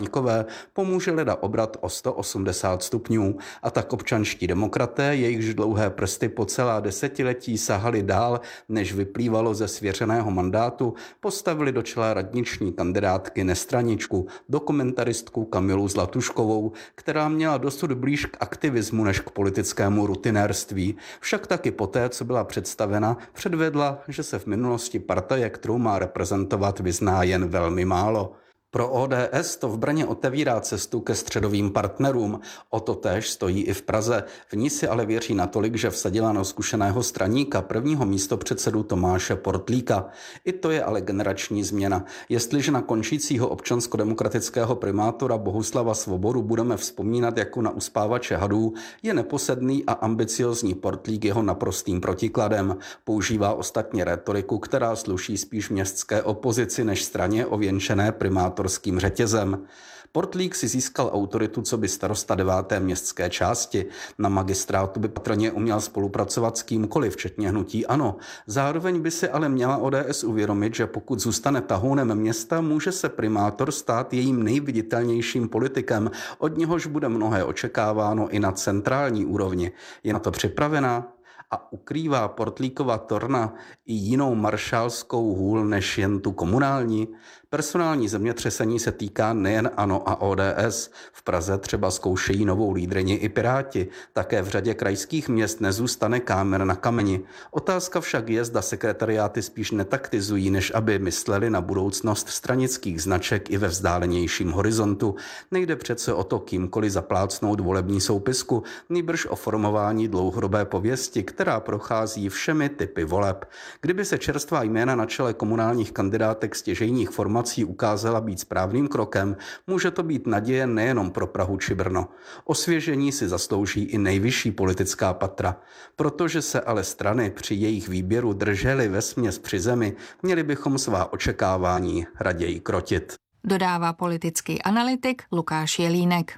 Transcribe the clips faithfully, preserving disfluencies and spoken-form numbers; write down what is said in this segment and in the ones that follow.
pomůže leda obrat o sto osmdesát stupňů a tak občanští demokraté, jejichž dlouhé prsty po celá desetiletí sahaly dál, než vyplývalo ze svěřeného mandátu, postavili do čela radniční kandidátky nestraničku, dokumentaristku Kamilu Zlatuškovou, která měla dosud blíž k aktivismu než k politickému rutinérství. Však taky poté, co byla představena, předvedla, že se v minulosti partaje, kterou má reprezentovat, vyzná jen velmi málo. Pro O D S to v Brně otevírá cestu ke středovým partnerům. O to též stojí i v Praze. V ní si ale věří natolik, že vsadila na zkušeného straníka, prvního místopředsedu Tomáše Portlíka. I to je ale generační změna. Jestliže na končícího občansko-demokratického primátora Bohuslava Svobodu budeme vzpomínat jako na uspávače hadů, je neposedný a ambiciozní Portlík jeho naprostým protikladem. Používá ostatně rétoriku, která sluší spíš městské opozici než straně ověnčené primátor řetězem. Portlík si získal autoritu coby starosta deváté městské části. Na magistrátu by patrně uměl spolupracovat s kýmkoliv, včetně hnutí ANO. Zároveň by si ale měla O D S uvědomit, že pokud zůstane tahounem města, může se primátor stát jejím nejviditelnějším politikem, od něhož bude mnohé očekáváno i na centrální úrovni. Je na to připravená? A ukrývá Portlíkova torna i jinou maršálskou hůl než jen tu komunální? Personální zemětřesení se týká nejen ANO a O D S. V Praze třeba zkoušejí novou lídryni i Piráti. Také v řadě krajských měst nezůstane kámen na kameni. Otázka však je, zda sekretariáty spíš netaktizují, než aby mysleli na budoucnost stranických značek i ve vzdálenějším horizontu. Nejde přece o to kýmkoliv zaplácnout volební soupisku, nýbrž o formování dlouhodobé pověsti, která prochází všemi typy voleb. Kdyby se čerstvá jména na čele komunálních kandidátek stěžejních formací ukázala být správným krokem, může to být naděje nejenom pro Prahu či Brno. Osvěžení si zaslouží i nejvyšší politická patra. Protože se ale strany při jejich výběru držely vesměs při zemi, měli bychom svá očekávání raději krotit. Dodává politický analytik Lukáš Jelínek.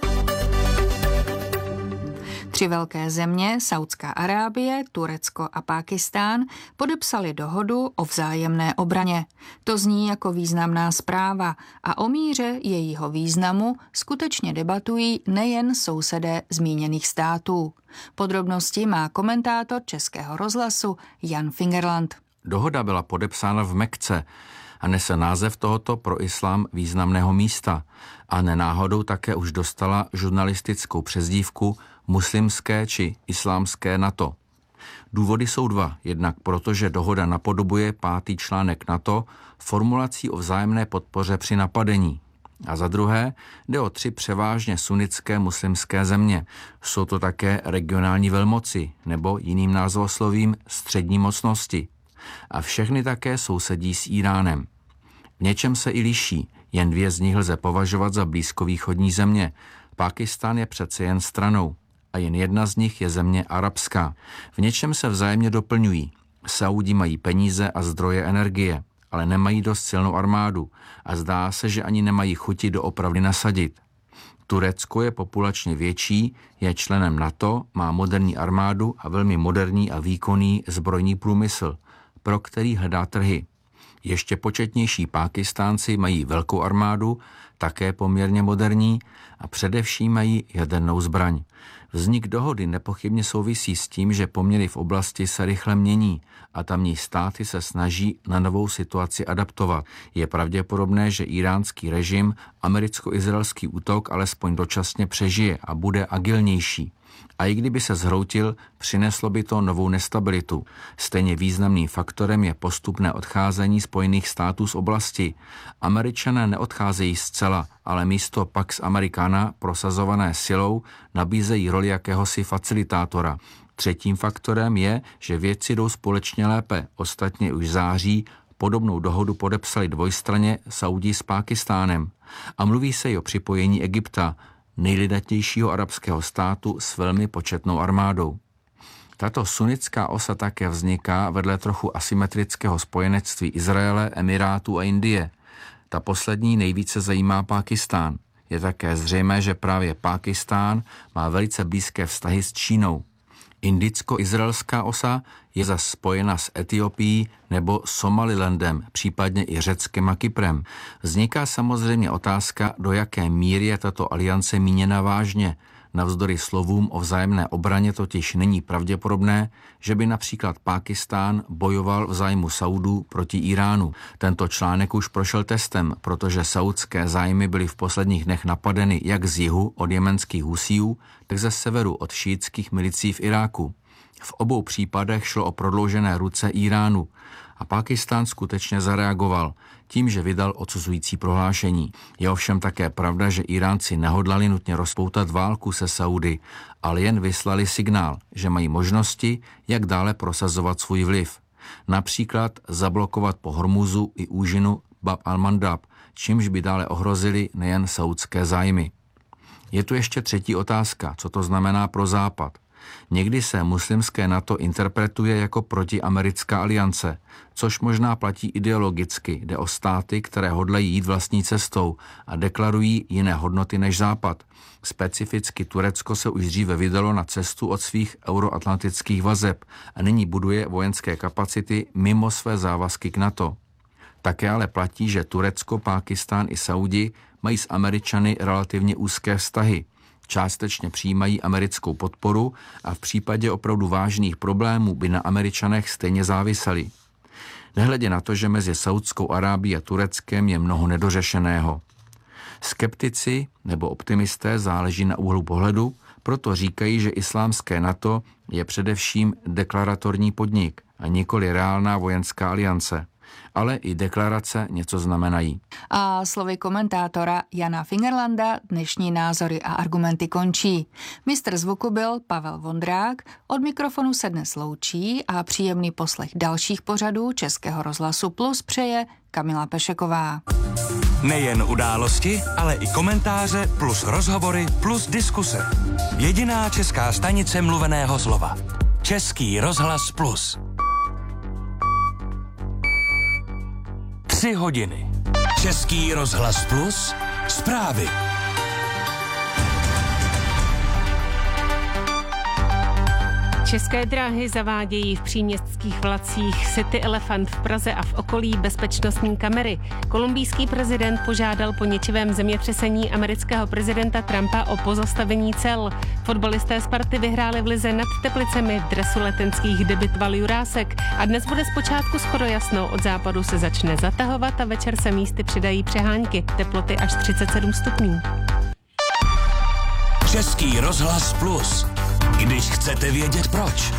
Tři velké země, Saudská Arábie, Turecko a Pákistán, podepsali dohodu o vzájemné obraně. To zní jako významná zpráva a o míře jejího významu skutečně debatují nejen sousedé zmíněných států. Podrobnosti má komentátor Českého rozhlasu Jan Fingerland. Dohoda byla podepsána v Mekce a nese název tohoto pro islám významného místa a nenáhodou také už dostala žurnalistickou přezdívku muslimské či islámské NATO. Důvody jsou dva. Jednak protože dohoda napodobuje pátý článek NATO formulací o vzájemné podpoře při napadení. A za druhé jde o tři převážně sunnické muslimské země. Jsou to také regionální velmoci nebo jiným názvoslovím střední mocnosti. A všechny také sousedí s Íránem. V něčem se i liší, jen dvě z nich lze považovat za blízkovýchodní země. Pákistán je přece jen stranou a jen jedna z nich je země arabská. V něčem se vzájemně doplňují. Saudi mají peníze a zdroje energie, ale nemají dost silnou armádu a zdá se, že ani nemají chuti doopravdy nasadit. Turecko je populačně větší, je členem NATO, má moderní armádu a velmi moderní a výkonný zbrojní průmysl, pro který hledá trhy. Ještě početnější Pákistánci mají velkou armádu, také poměrně moderní a především mají jadernou zbraň. Vznik dohody nepochybně souvisí s tím, že poměry v oblasti se rychle mění a tamní státy se snaží na novou situaci adaptovat. Je pravděpodobné, že íránský režim americko-izraelský útok alespoň dočasně přežije a bude agilnější. A i kdyby se zhroutil, přineslo by to novou nestabilitu. Stejně významným faktorem je postupné odcházení Spojených států z oblasti. Američané neodcházejí zcela, ale místo Pax Americana prosazované silou nabízejí roli jakéhosi facilitátora. Třetím faktorem je, že věci jdou společně lépe. Ostatně už v září podobnou dohodu podepsali dvojstranně Saudi s Pákistánem. A mluví se i o připojení Egypta, nejlidatějšího arabského státu s velmi početnou armádou. Tato sunnická osa také vzniká vedle trochu asymetrického spojenectví Izraele, Emirátů a Indie. Ta poslední nejvíce zajímá Pákistán. Je také zřejmé, že právě Pákistán má velice blízké vztahy s Čínou. Indicko-izraelská osa je zas spojena s Etiopií nebo Somalilandem, případně i Řeckem a Kyprem. Vzniká samozřejmě otázka, do jaké míry je tato aliance míněna vážně. Navzdory slovům o vzájemné obraně totiž není pravděpodobné, že by například Pákistán bojoval v zájmu Saudů proti Iránu. Tento článek už prošel testem, protože saudské zájmy byly v posledních dnech napadeny jak z jihu od jemenských Husíů, tak ze severu od šíitských milicí v Iráku. V obou případech šlo o prodloužené ruce Iránu a Pákistán skutečně zareagoval tím, že vydal odsuzující prohlášení. Je ovšem také pravda, že Iránci nehodlali nutně rozpoutat válku se Saudy, ale jen vyslali signál, že mají možnosti, jak dále prosazovat svůj vliv. Například zablokovat po Hormuzu i úžinu Bab al-Mandab, čímž by dále ohrozili nejen saudské zájmy. Je tu ještě třetí otázka, co to znamená pro Západ. Někdy se muslimské NATO interpretuje jako protiamerická aliance, což možná platí ideologicky. Jde o státy, které hodlají jít vlastní cestou a deklarují jiné hodnoty než Západ. Specificky Turecko se už dříve vydalo na cestu od svých euroatlantických vazeb a nyní buduje vojenské kapacity mimo své závazky k NATO. Také ale platí, že Turecko, Pákistán i Saudi mají s Američany relativně úzké vztahy. Částečně přijímají americkou podporu a v případě opravdu vážných problémů by na Američanech stejně záviseli. Nehledě na to, že mezi Saudskou Arábií a Tureckem je mnoho nedořešeného. Skeptici nebo optimisté, záleží na úhlu pohledu, proto říkají, že islámské NATO je především deklaratorní podnik a nikoli reálná vojenská aliance. Ale i deklarace něco znamenají. A slovy komentátora Jana Fingerlanda dnešní názory a argumenty končí. Mistr zvuku byl Pavel Vondrák, od mikrofonu se dnes loučí a příjemný poslech dalších pořadů Českého rozhlasu Plus přeje Kamila Pešeková. Nejen události, ale i komentáře plus rozhovory plus diskuse. Jediná česká stanice mluveného slova. Český rozhlas Plus. Tři hodiny. Český rozhlas Plus. Zprávy. České dráhy zavádějí v příměstských vlacích City Elephant v Praze a v okolí bezpečnostní kamery. Kolumbijský prezident požádal po ničivém zemětřesení amerického prezidenta Trumpa o pozastavení cel. Fotbalisté Sparty vyhráli v lize nad Teplicemi, v dresu letenských debitoval Jurásek a dnes bude zpočátku skoro jasno, od západu se začne zatahovat a večer se místy přidají přehánky, teploty až třicet sedm stupňů. Český rozhlas Plus. Když chcete vědět proč.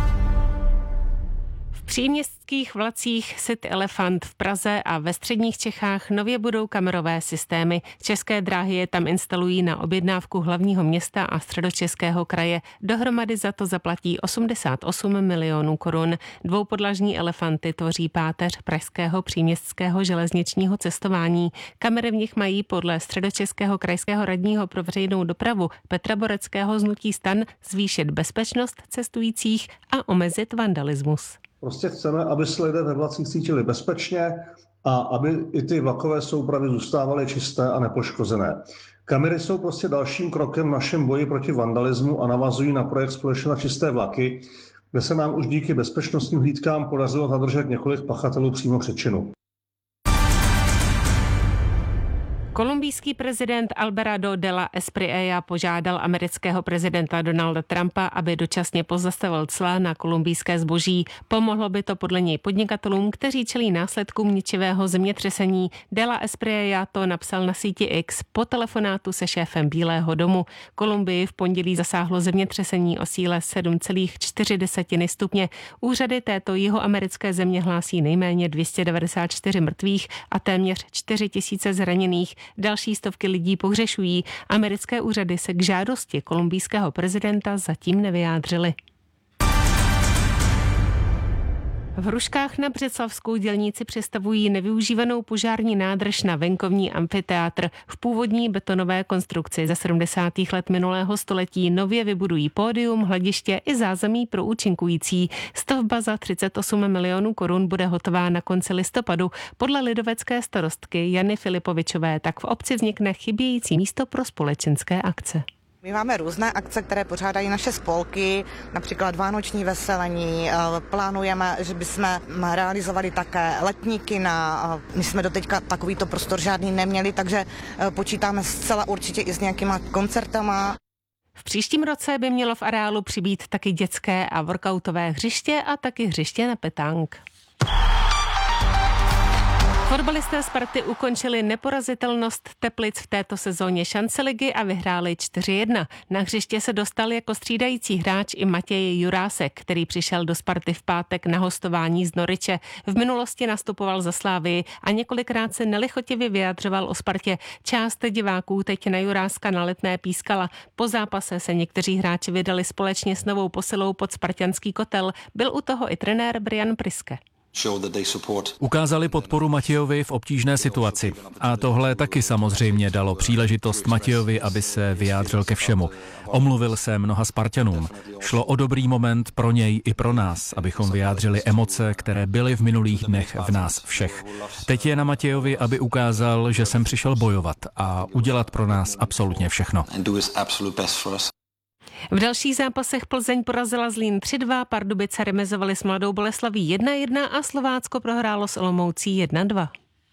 V příměstských vlacích City Elephant v Praze a ve středních Čechách nově budou kamerové systémy. České dráhy je tam instalují na objednávku hlavního města a Středočeského kraje. Dohromady za to zaplatí osmdesát osm milionů korun. Dvoupodlažní elefanty tvoří páteř pražského příměstského železničního cestování. Kamery v nich mají podle Středočeského krajského radního pro veřejnou dopravu Petra Boreckého z hnutí STAN zvýšit bezpečnost cestujících a omezit vandalismus. Prostě chceme, aby se lidé ve vlacích cítili bezpečně a aby i ty vlakové soupravy zůstávaly čisté a nepoškozené. Kamery jsou prostě dalším krokem v našem boji proti vandalismu a navazují na projekt Společně na čisté vlaky, kde se nám už díky bezpečnostním hlídkám podařilo zadržet několik pachatelů přímo před činu. Kolumbijský prezident Alvarado de la Espriella požádal amerického prezidenta Donalda Trumpa, aby dočasně pozastavil cla na kolumbijské zboží. Pomohlo by to podle něj podnikatelům, kteří čelí následkům ničivého zemětřesení. De la Espriella to napsal na síti X po telefonátu se šéfem Bílého domu. Kolumbii v pondělí zasáhlo zemětřesení o síle sedm celá čtyři stupně. Úřady této jihoamerické země hlásí nejméně dvě stě devadesát čtyři mrtvých a téměř čtyři tisíce zraněných. Další stovky lidí pohřešují. Americké úřady se k žádosti kolumbijského prezidenta zatím nevyjádřily. V Hruškách na Břeclavsku dělníci přestavují nevyužívanou požární nádrž na venkovní amfiteátr. V původní betonové konstrukci ze sedmdesátých let minulého století nově vybudují pódium, hlediště i zázemí pro účinkující. Stavba za třicet osm milionů korun bude hotová na konci listopadu. Podle lidovecké starostky Jany Filipovičové tak v obci vznikne chybějící místo pro společenské akce. My máme různé akce, které pořádají naše spolky, například vánoční veselení. Plánujeme, že bychom realizovali také letní kina. My jsme doteďka takovýto prostor žádný neměli, takže počítáme zcela určitě i s nějakýma koncertama. V příštím roce by mělo v areálu přibýt taky dětské a workoutové hřiště a taky hřiště na petang. Fotbalisté Sparty ukončili neporazitelnost Teplic v této sezóně šance ligy a vyhráli čtyři jedna. Na hřiště se dostal jako střídající hráč i Matěj Jurásek, který přišel do Sparty v pátek na hostování z Noriče. V minulosti nastupoval za Slávii a několikrát se nelichotivě vyjadřoval o Spartě. Část diváků teď na Juráska na Letné pískala. Po zápase se někteří hráči vydali společně s novou posilou pod spartanský kotel. Byl u toho i trenér Brian Priske. Ukázali podporu Matějovi v obtížné situaci. A tohle taky samozřejmě dalo příležitost Matějovi, aby se vyjádřil ke všemu. Omluvil se mnoha Spartanům. Šlo o dobrý moment pro něj i pro nás, abychom vyjádřili emoce, které byly v minulých dnech v nás všech. Teď je na Matějovi, aby ukázal, že jsem přišel bojovat a udělat pro nás absolutně všechno. V dalších zápasech Plzeň porazila Zlín tři dva, Pardubice remizovali s Mladou Boleslaví jedna jedna a Slovácko prohrálo s Olomoucí jedna dva.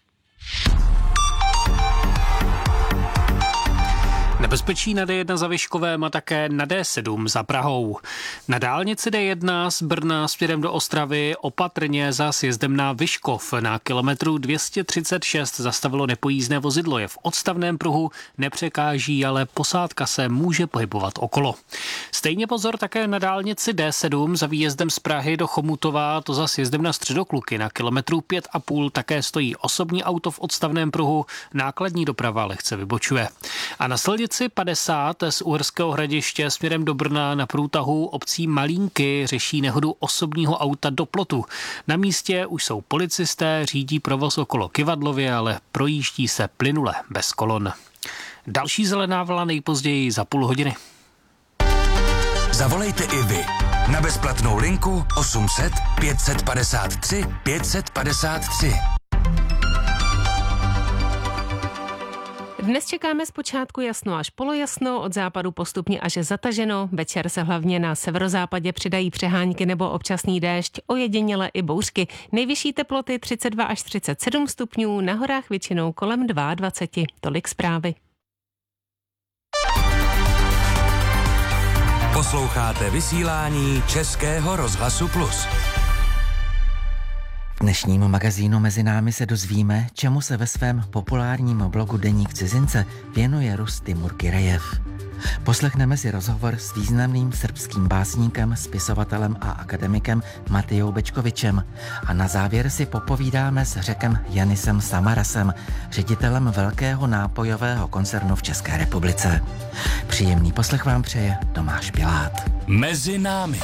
Nebezpečí na D jedna za Vyškovem a také na D sedm za Prahou. Na dálnici D jedna z Brna směrem do Ostravy opatrně za sjezdem na Vyškov. Na kilometru dvě stě třicet šest zastavilo nepojízdné vozidlo. Je v odstavném pruhu, nepřekáží, ale posádka se může pohybovat okolo. Stejně pozor také na dálnici D sedm za výjezdem z Prahy do Chomutova, to za sjezdem na Středokluky. Na kilometru pět a půl také stojí osobní auto v odstavném pruhu, nákladní doprava lehce vybočuje. A na silnici padesát z Uherského Hradiště směrem do Brna na průtahu obcí Malínky řeší nehodu osobního auta do plotu. Na místě už jsou policisté, řídí provoz okolo Kyvadlově, ale projíždí se plynule bez kolon. Další zelená vlna nejpozději za půl hodiny. Zavolejte i vy na bezplatnou linku osm set pět set padesát tři pět set padesát tři. Dnes čekáme zpočátku jasno až polojasno, od západu postupně až zataženo. Večer se hlavně na severozápadě přidají přehánky nebo občasný déšť, ojediněle i bouřky. Nejvyšší teploty třicet dva až třicet sedm stupňů, na horách většinou kolem dvacet dva. Tolik zprávy. Posloucháte vysílání Českého rozhlasu Plus. V dnešním magazínu Mezi námi se dozvíme, čemu se ve svém populárním blogu Deník cizince věnuje Rus Timur Kyrejev. Poslechneme si rozhovor s významným srbským básníkem, spisovatelem a akademikem Matejou Bečkovičem a na závěr si popovídáme s Řekem Janisem Samarasem, ředitelem velkého nápojového koncernu v České republice. Příjemný poslech vám přeje Tomáš Pilát. Mezi námi.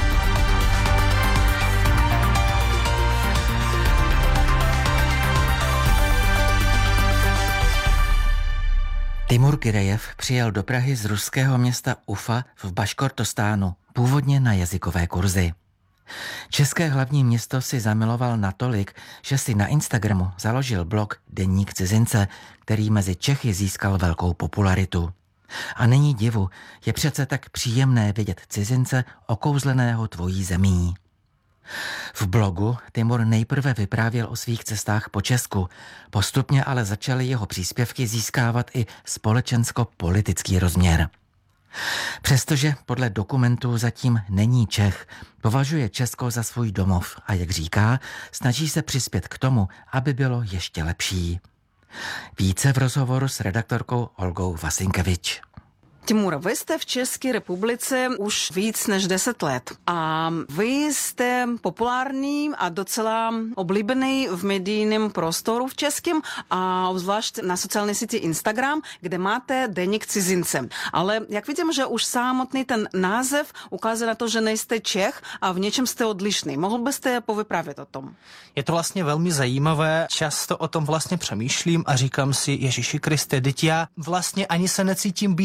Timur Kyrejev přijel do Prahy z ruského města Ufa v Baškortostánu, původně na jazykové kurzy. České hlavní město si zamiloval natolik, že si na Instagramu založil blog Deník cizince, který mezi Čechy získal velkou popularitu. A není divu, je přece tak příjemné vidět cizince okouzleného tvojí zemí. V blogu Timur nejprve vyprávěl o svých cestách po Česku, postupně ale začaly jeho příspěvky získávat i společensko-politický rozměr. Přestože podle dokumentů zatím není Čech, považuje Česko za svůj domov a jak říká, snaží se přispět k tomu, aby bylo ještě lepší. Více v rozhovoru s redaktorkou Olgou Vasinkevič. Timur, vy jste v České republice už víc než deset let a vy jste populární a docela oblíbený v medijním prostoru v českém a zvlášť na sociální síti Instagram, kde máte Deník cizince. Ale jak vidím, že už samotný ten název ukazuje na to, že nejste Čech a v něčem jste odlišný. Mohl byste povyprávět o tom? Je to vlastně velmi zajímavé, často o tom vlastně přemýšlím a říkám si, Ježíši Kriste, teď já vlastně ani se necítím být jako cizinec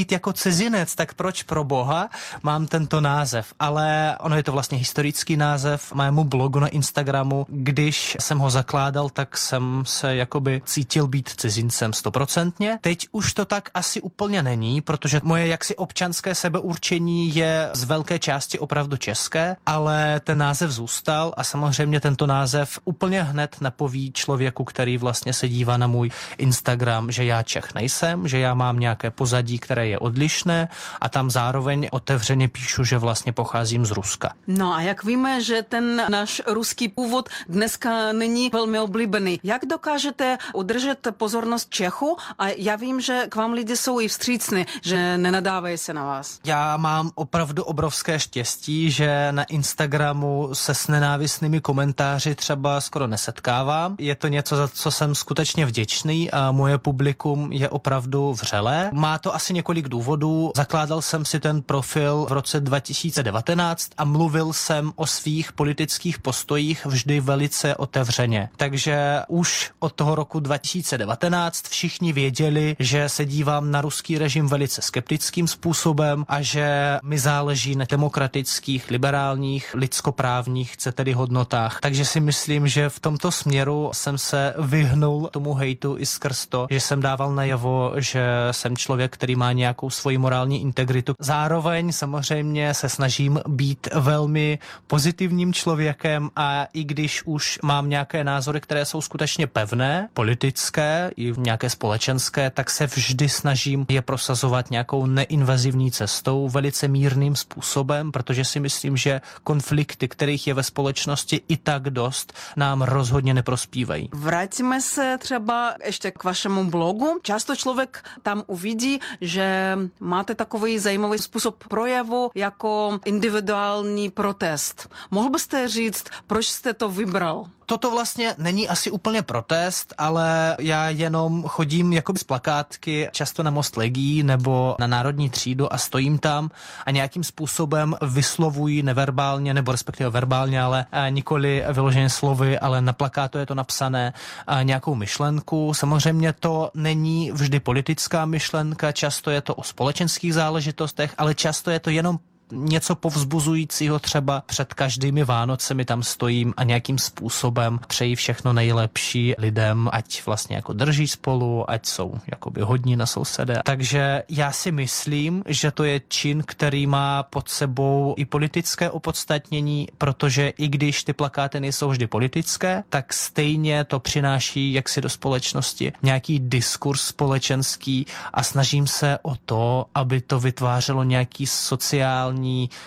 cizinec, tak proč pro boha mám tento název? Ale ono je to vlastně historický název mému blogu na Instagramu. Když jsem ho zakládal, tak jsem se jakoby cítil být cizincem stoprocentně. Teď už to tak asi úplně není, protože moje jaksi občanské sebeurčení je z velké části opravdu české, ale ten název zůstal a samozřejmě tento název úplně hned napoví člověku, který vlastně se dívá na můj Instagram, že já Čech nejsem, že já mám nějaké pozadí, které je odlišné a tam zároveň otevřeně píšu, že vlastně pocházím z Ruska. No a jak víme, že ten náš ruský původ dneska není velmi oblíbený, jak dokážete udržet pozornost Čechu? A já vím, že k vám lidi jsou i vstřícní, že nenadávají se na vás. Já mám opravdu obrovské štěstí, že na Instagramu se s nenávistnými komentáři třeba skoro nesetkávám. Je to něco, za co jsem skutečně vděčný a moje publikum je opravdu vřelé. Má to asi několik důvodů. Zakládal jsem si ten profil v roce dva tisíce devatenáct a mluvil jsem o svých politických postojích vždy velice otevřeně. Takže už od toho roku dva tisíce devatenáct všichni věděli, že se dívám na ruský režim velice skeptickým způsobem a že mi záleží na demokratických, liberálních, lidskoprávních, chcete-li hodnotách. Takže si myslím, že v tomto směru jsem se vyhnul tomu hejtu i skrz to, že jsem dával najavo, že jsem člověk, který má nějakou svoji morální integritu. Zároveň samozřejmě se snažím být velmi pozitivním člověkem a i když už mám nějaké názory, které jsou skutečně pevné, politické i nějaké společenské, tak se vždy snažím je prosazovat nějakou neinvazivní cestou, velice mírným způsobem, protože si myslím, že konflikty, kterých je ve společnosti i tak dost, nám rozhodně neprospívají. Vrátíme se třeba ještě k vašemu blogu. Často člověk tam uvidí, že máte takový zajímavý způsob projevu jako individuální protest. Mohl byste říct, proč jste to vybral? Toto vlastně není asi úplně protest, ale já jenom chodím jakoby z plakátky často na Most legií nebo na Národní třídu a stojím tam a nějakým způsobem vyslovuji neverbálně, nebo respektive verbálně, ale nikoli vyloženě slovy, ale na plakátu je to napsané nějakou myšlenku. Samozřejmě to není vždy politická myšlenka, často je to o společenských záležitostech, ale často je to jenom něco povzbuzujícího, třeba před každými Vánocemi tam stojím a nějakým způsobem přeji všechno nejlepší lidem, ať vlastně jako drží spolu, ať jsou jakoby hodní na sousede. Takže já si myslím, že to je čin, který má pod sebou i politické opodstatnění, protože i když ty plakáty nejsou vždy politické, tak stejně to přináší jaksi do společnosti nějaký diskurs společenský a snažím se o to, aby to vytvářelo nějaký sociální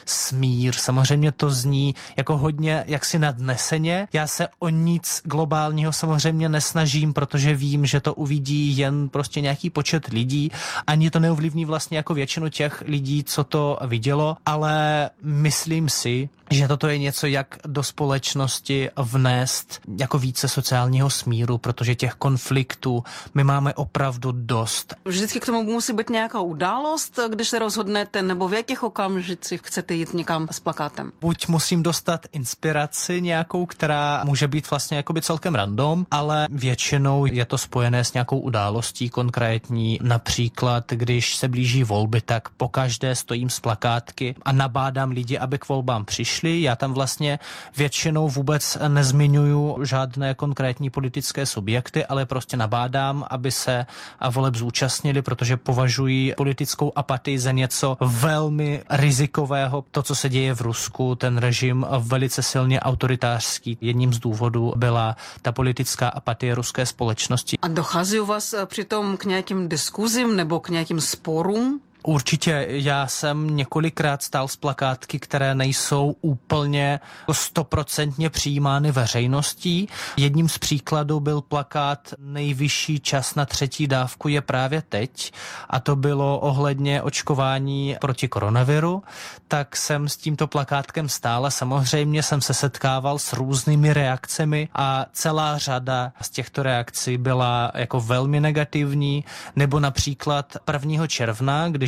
smír. Samozřejmě to zní jako hodně jaksi nadneseně. Já se o nic globálního samozřejmě nesnažím, protože vím, že to uvidí jen prostě nějaký počet lidí. Ani to neovlivní vlastně jako většinu těch lidí, co to vidělo, ale myslím si, že toto je něco, jak do společnosti vnést jako více sociálního smíru, protože těch konfliktů my máme opravdu dost. Vždycky k tomu musí být nějaká událost, když se rozhodnete, nebo v jakých okamžicích chcete jít někam s plakátem? Buď musím dostat inspiraci nějakou, která může být vlastně jakoby celkem random, ale většinou je to spojené s nějakou událostí konkrétní. Například, když se blíží volby, tak pokaždé stojím s plakátky a nabádám lidi, aby k volbám přišli. Já tam vlastně většinou vůbec nezmiňuju žádné konkrétní politické subjekty, ale prostě nabádám, aby se voleb zúčastnili, protože považují politickou apatii za něco velmi rizikového. To, co se děje v Rusku, ten režim velice silně autoritářský. Jedním z důvodů byla ta politická apatie ruské společnosti. A dochází u vás přitom k nějakým diskuzím nebo k nějakým sporům? Určitě, já jsem několikrát stál s plakátky, které nejsou úplně stoprocentně přijímány veřejností. Jedním z příkladů byl plakát Nejvyšší čas na třetí dávku je právě teď a to bylo ohledně očkování proti koronaviru. Tak jsem s tímto plakátkem stál a samozřejmě jsem se setkával s různými reakcemi a celá řada z těchto reakcí byla jako velmi negativní, nebo například prvního června, když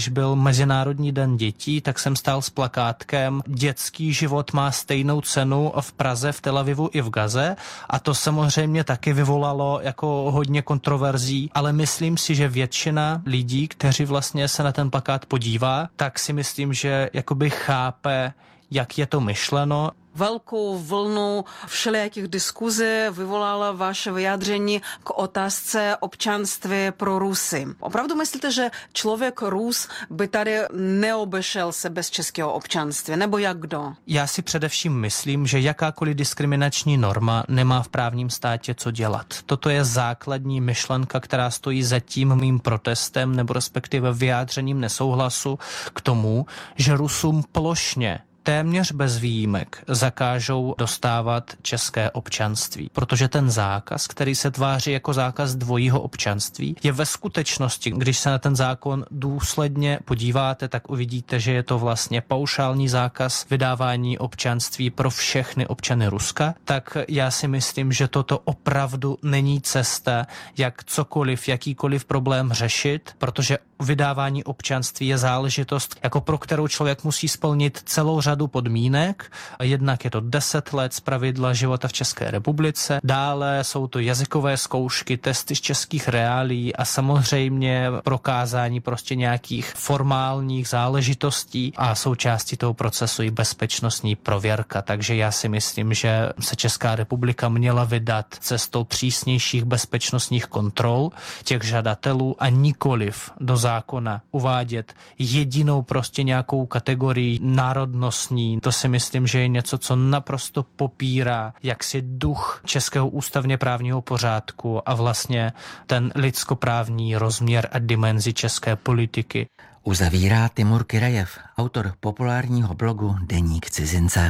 když byl Mezinárodní den dětí, tak jsem stál s plakátkem Dětský život má stejnou cenu v Praze, v Tel Avivu i v Gaze a to samozřejmě taky vyvolalo jako hodně kontroverzí, ale myslím si, že většina lidí, kteří vlastně se na ten plakát podívá, tak si myslím, že jakoby chápe, jak je to myšleno. Velkou vlnu všelijakých diskuzí vyvolala vaše vyjádření k otázce občanství pro Rusy. Opravdu myslíte, že člověk Rus by tady neobešel se bez českého občanství, nebo jak kdo? Já si především myslím, že jakákoliv diskriminační norma nemá v právním státě co dělat. Toto je základní myšlenka, která stojí za tím mým protestem nebo respektive vyjádřením nesouhlasu k tomu, že Rusům plošně téměř bez výjimek zakážou dostávat české občanství, protože ten zákaz, který se tváří jako zákaz dvojího občanství, je ve skutečnosti, když se na ten zákon důsledně podíváte, tak uvidíte, že je to vlastně paušální zákaz vydávání občanství pro všechny občany Ruska, tak já si myslím, že toto opravdu není cesta, jak cokoliv, jakýkoliv problém řešit, protože vydávání občanství je záležitost, jako pro kterou člověk musí splnit celou řadu podmínek. Jednak je to deset let zpravidla života v České republice, dále jsou to jazykové zkoušky, testy z českých reálií a samozřejmě prokázání prostě nějakých formálních záležitostí a součástí toho procesu i bezpečnostní prověrka. Takže já si myslím, že se Česká republika měla vydat cestou přísnějších bezpečnostních kontrol těch žadatelů a nikoliv do zákona uvádět jedinou prostě nějakou kategorii národnostní. To si myslím, že je něco, co naprosto popírá jaksi duch českého ústavně právního pořádku a vlastně ten lidskoprávní rozměr a dimenzi české politiky. Uzavírá Timur Kyrejev, autor populárního blogu Deník cizince.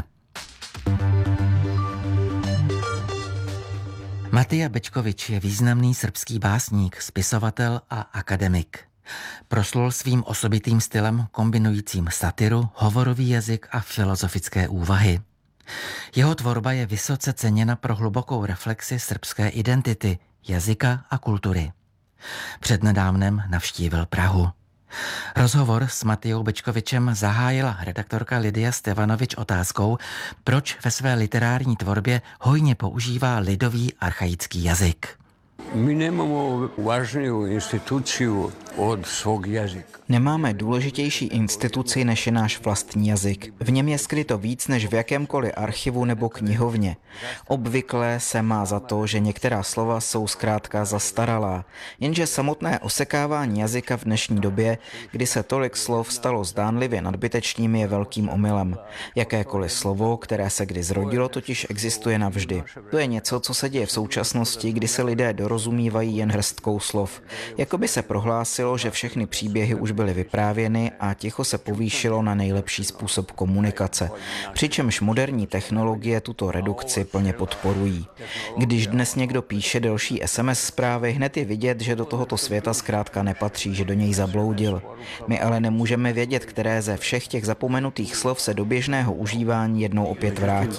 Matija Bečkovič je významný srbský básník, spisovatel a akademik. Proslul svým osobitým stylem kombinujícím satiru, hovorový jazyk a filozofické úvahy. Jeho tvorba je vysoce ceněna pro hlubokou reflexi srbské identity, jazyka a kultury. Přednedávnem navštívil Prahu. Rozhovor s Matijou Bečkovičem zahájila redaktorka Lidia Stevanovič otázkou, proč ve své literární tvorbě hojně používá lidový archaický jazyk. My nemáme vážnou instituci od svog jazyka. Nemáme důležitější instituci než je náš vlastní jazyk. V něm je skryto víc než v jakémkoliv archivu nebo knihovně. Obvykle se má za to, že některá slova jsou zkrátka zastaralá, jenže samotné osekávání jazyka v dnešní době, kdy se tolik slov stalo zdánlivě nadbytečným, je velkým omylem. Jakékoliv slovo, které se kdy zrodilo, totiž existuje navždy. To je něco, co se děje v současnosti, kdy se lidé dorozumívají jen hrstkou slov. Jakoby se prohlásilo, že všechny příběhy už byly vyprávěny a ticho se povýšilo na nejlepší způsob komunikace. Přičemž moderní technologie tuto redukci plně podporují. Když dnes někdo píše delší es em es zprávy, hned je vidět, že do tohoto světa zkrátka nepatří, že do něj zabloudil. My ale nemůžeme vědět, které ze všech těch zapomenutých slov se do běžného užívání jednou opět vrátí.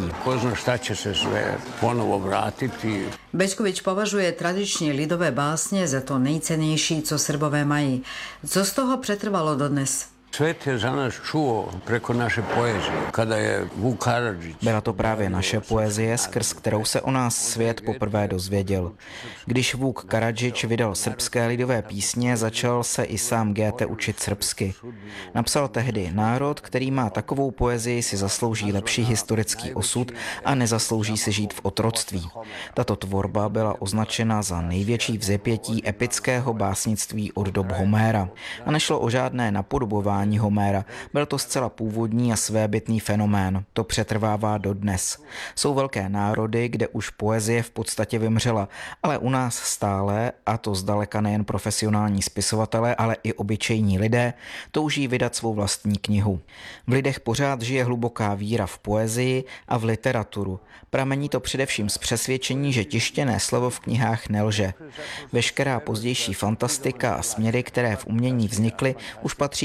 Bečkovič považuje tradičně lidové básně za to nejcennější, co Srbové mají. Co z toho přetrvalo dodnes? Svět je za nás čuo preko naše poezie, kada je Vuk Karadžić. Byla to právě naše poezie, skrz kterou se o nás svět poprvé dozvěděl. Když Vuk Karadžić vydal srbské lidové písně, začal se i sám Goethe učit srbsky. Napsal tehdy: národ, který má takovou poezii, si zaslouží lepší historický osud a nezaslouží si žít v otroctví. Tato tvorba byla označena za největší vzepětí epického básnictví od dob Homéra. A nešlo o žádné napodobování Homéra. Byl to zcela původní a svébytný fenomén. To přetrvává dodnes. Jsou velké národy, kde už poezie v podstatě vymřela, ale u nás stále, a to zdaleka nejen profesionální spisovatelé, ale i obyčejní lidé, touží vydat svou vlastní knihu. V lidech pořád žije hluboká víra v poezii a v literaturu. Pramení to především z přesvědčení, že tištěné slovo v knihách nelže. Veškerá pozdější fantastika a směry, které v umění vznikly, už patří jiné epoche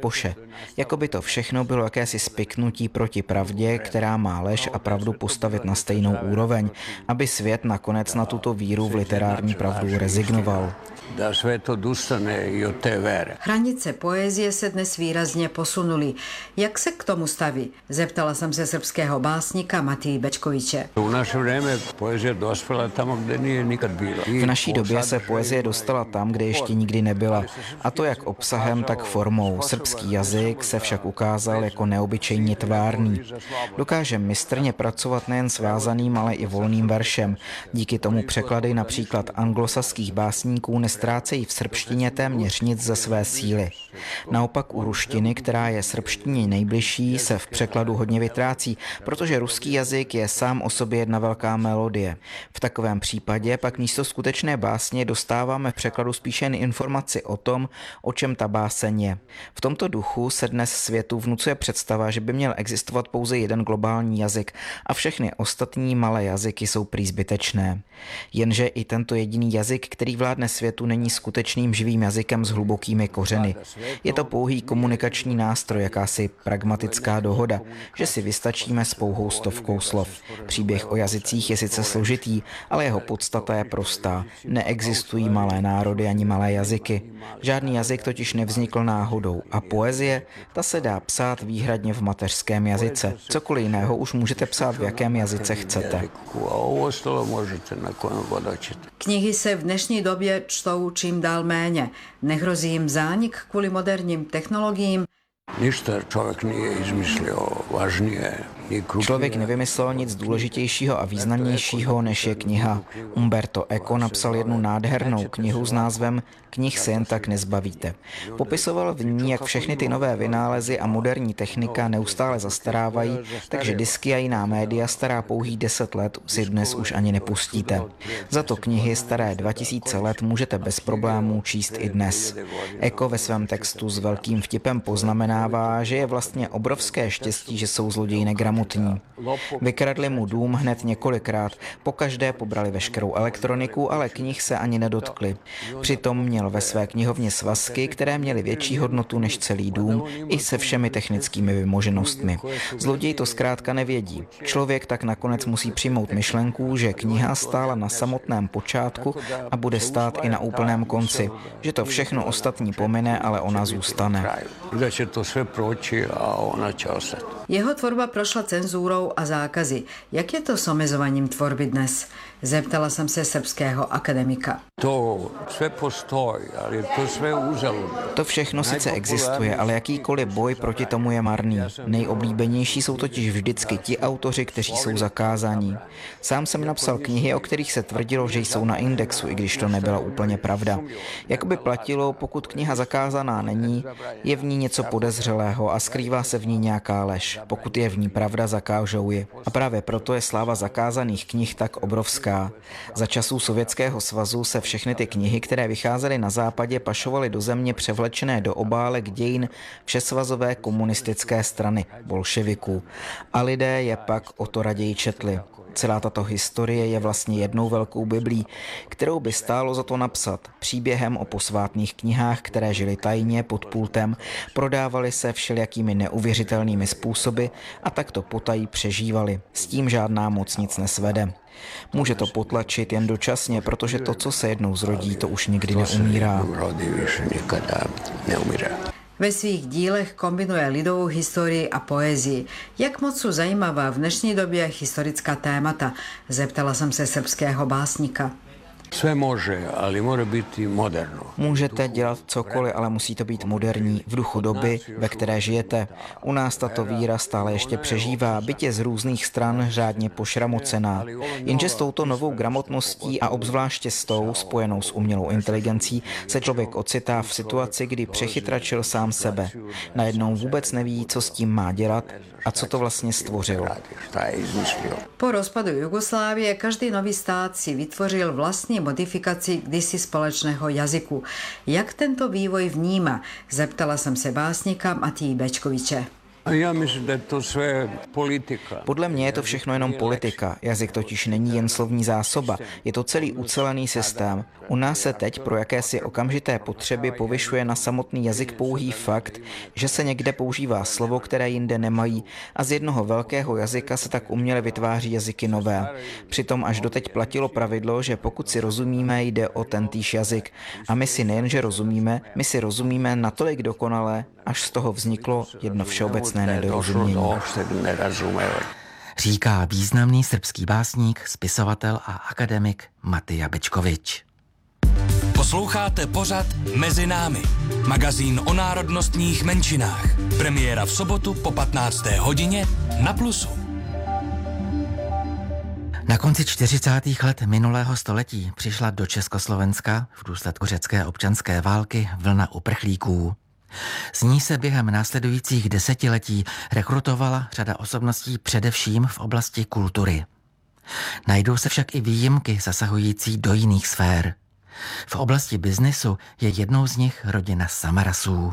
Lipoše. Jako by to všechno bylo jakési spiknutí proti pravdě, která má lež a pravdu postavit na stejnou úroveň, aby svět nakonec na tuto víru v literární pravdu rezignoval. Da svet odustane i od té vere. Hranice poezie se dnes výrazně posunuly. Jak se k tomu staví? Zeptala jsem se srbského básníka Matiji Bečkoviče. U naše vreme poezie dospěla tam, kde nije nikad byla. V naší době se poezie dostala tam, kde ještě nikdy nebyla. A to jak obsahem, tak formou. Srbský jazyk se však ukázal jako neobyčejně tvárný. Dokáže mistrně pracovat nejen s vázaným, ale i volným veršem. Díky tomu překlady například anglosaských básníků ztrácejí v srbštině téměř nic ze své síly. Naopak u ruštiny, která je srbštině nejbližší, se v překladu hodně vytrácí, protože ruský jazyk je sám o sobě jedna velká melodie. V takovém případě pak místo skutečné básně dostáváme v překladu spíše jen informaci o tom, o čem ta báseň je. V tomto duchu se dnes světu vnucuje představa, že by měl existovat pouze jeden globální jazyk a všechny ostatní malé jazyky jsou prý zbytečné. Jenže i tento jediný jazyk, který vládne světu, není skutečným živým jazykem s hlubokými kořeny. Je to pouhý komunikační nástroj, jakási pragmatická dohoda, že si vystačíme s pouhou stovkou slov. Příběh o jazycích je sice složitý, ale jeho podstata je prostá. Neexistují malé národy ani malé jazyky. Žádný jazyk totiž nevznikl náhodou a poezie, ta se dá psát výhradně v mateřském jazyce. Cokoliv jiného už můžete psát v jakém jazyce chcete. Knihy se v dnešní době čtou čím dál méně. Nehrozí jim zánik kvůli moderním technologiím? Ništa člověk nije izmislio važnije. Člověk nevymyslel nic důležitějšího a významnějšího, než je kniha. Umberto Eco napsal jednu nádhernou knihu s názvem Knih se jen tak nezbavíte. Popisoval v ní, jak všechny ty nové vynálezy a moderní technika neustále zastarávají, takže disky a jiná média stará pouhých deset let si dnes už ani nepustíte. Za to knihy staré dva tisíce let můžete bez problémů číst i dnes. Eco ve svém textu s velkým vtipem poznamenává, že je vlastně obrovské štěstí, že jsou zloději negramotní. Vykradli mu dům hned několikrát, pokaždé pobrali veškerou elektroniku, ale knih se ani nedotkli. Přitom měl ve své knihovně svazky, které měly větší hodnotu než celý dům, i se všemi technickými vymoženostmi. Zloději to zkrátka nevědí. Člověk tak nakonec musí přijmout myšlenku, že kniha stála na samotném počátku a bude stát i na úplném konci, že to všechno ostatní pomine, ale ona zůstane. Jeho tvorba prošla cenzúrou a zákazy. Jak je to s omezováním tvorby dnes? Zeptala jsem se srbského akademika. To sve postoji, ale to sve uzaludno. To všechno sice existuje, ale jakýkoliv boj proti tomu je marný. Nejoblíbenější jsou totiž vždycky ti autoři, kteří jsou zakázáni. Sám jsem napsal knihy, o kterých se tvrdilo, že jsou na indexu, i když to nebyla úplně pravda. Jakoby platilo, pokud kniha zakázaná není, je v ní něco podezřelého a skrývá se v ní nějaká lež. Pokud je v ní pravda, zakážou ji. A právě proto je sláva zakázaných knih tak obrovská. Za časů Sovětského svazu se všechny ty knihy, které vycházely na západě, pašovaly do země převlečené do obálek dějin všesvazové komunistické strany, bolševiků. A lidé je pak o to raději četli. Celá tato historie je vlastně jednou velkou biblí, kterou by stálo za to napsat. Příběhem o posvátných knihách, které žily tajně pod pultem, prodávaly se všelijakými neuvěřitelnými způsoby a takto potají přežívali. S tím žádná moc nic nesvede. Může to potlačit jen dočasně, protože to, co se jednou zrodí, to už nikdy neumírá. Ve svých dílech kombinuje lidovou historii a poezii. Jak moc jsou zajímavá v dnešní době historická témata? Zeptala jsem se srbského básníka. Sve može, ali mora biti moderno. Můžete dělat cokoliv, ale musí to být moderní, v duchu doby, ve které žijete. U nás tato víra stále ještě přežívá, byť je z různých stran řádně pošramocená. Jenže s touto novou gramotností a obzvláště s tou, spojenou s umělou inteligencí, se člověk ocitá v situaci, kdy přechytračil sám sebe. Najednou vůbec neví, co s tím má dělat a co to vlastně stvořil. Po rozpadu Jugoslávie každý nový stát si vytvořil vlastní modifikaci kdysi společného jazyku. Jak tento vývoj vníma? Zeptala jsem se básníka Matiji Bečkoviče. A já myslím, že to je politika. Podle mě je to všechno jenom politika. Jazyk totiž není jen slovní zásoba, je to celý ucelený systém. U nás se teď pro jakési okamžité potřeby povyšuje na samotný jazyk pouhý fakt, že se někde používá slovo, které jinde nemají, a z jednoho velkého jazyka se tak uměle vytváří jazyky nové. Přitom až doteď platilo pravidlo, že pokud si rozumíme, jde o tentýž jazyk. A my si nejenže rozumíme, my si rozumíme natolik dokonale, až z toho vzniklo jedno všeobecné nedorozumění. Říká významný srbský básník, spisovatel a akademik Matija Bečkovič. Posloucháte pořad Mezi námi, magazín o národnostních menšinách. Premiéra v sobotu po patnácté hodině na Plusu. Na konci čtyřicátých let minulého století přišla do Československa v důsledku řecké občanské války vlna uprchlíků. Z ní se během následujících desetiletí rekrutovala řada osobností především v oblasti kultury. Najdou se však i výjimky zasahující do jiných sfér. V oblasti biznisu je jednou z nich rodina Samarasů.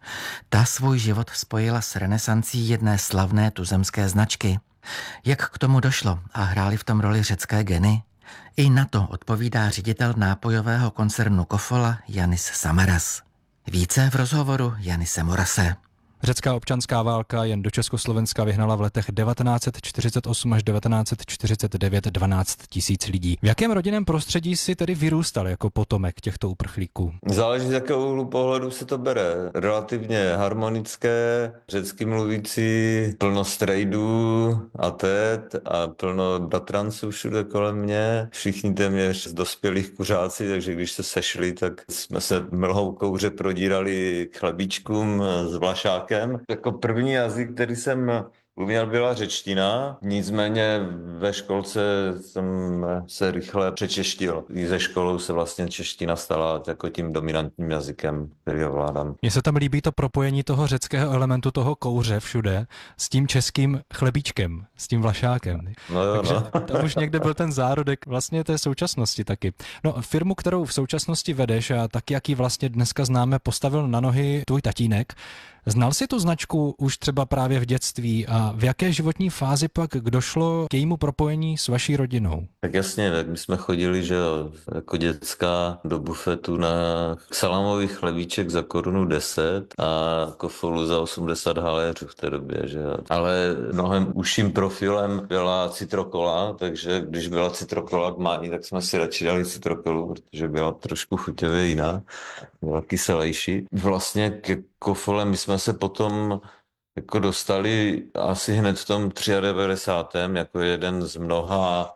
Ta svůj život spojila s renesancí jedné slavné tuzemské značky. Jak k tomu došlo a hráli v tom roli řecké geny? I na to odpovídá ředitel nápojového koncernu Kofola Yanis Samaras. Více v rozhovoru Janise Morase. Řecká občanská válka jen do Československa vyhnala v letech devatenáct set čtyřicet osm až devatenáct set čtyřicet devět dvanáct tisíc lidí. V jakém rodinném prostředí si tedy vyrůstal jako potomek těchto uprchlíků? Záleží, z jakého úhlu pohledu se to bere. Relativně harmonické, řecky mluvící, plno strejdů a tet a plno bratranců všude kolem mě. Všichni téměř z dospělých kuřáci, takže když se sešli, tak jsme se mlhou kouře prodírali k chlebíčkům s vlašákem. Jako první jazyk, který jsem uměl, byla řečtina, nicméně ve školce jsem se rychle přečeštil. I ze školou se vlastně čeština stala jako tím dominantním jazykem, který ovládám. Mně se tam líbí to propojení toho řeckého elementu, toho kouře všude, s tím českým chlebíčkem, s tím vlašákem. No jo, Takže no. tam už někde byl ten zárodek vlastně té současnosti taky. No, firmu, kterou v současnosti vedeš a tak, jak ji vlastně dneska známe, postavil na nohy tvůj tatínek. Znal jsi tu značku už třeba právě v dětství a v jaké životní fázi pak došlo k jejímu propojení s vaší rodinou? Tak jasně, tak my jsme chodili, že jo, jako dětská do bufetu na salámový chlebíček za korunu deset a Kofolu za osmdesát haléřů v té době, že jo. Ale mnohem užším profilem byla citrokola, takže když byla citrokola k mání, tak jsme si radši dali citrokolu, protože byla trošku chuťově jiná, byla kyselejší. Vlastně ke Kofole my jsme se potom jako dostali asi hned v tom devadesátém třetím jako jeden z mnoha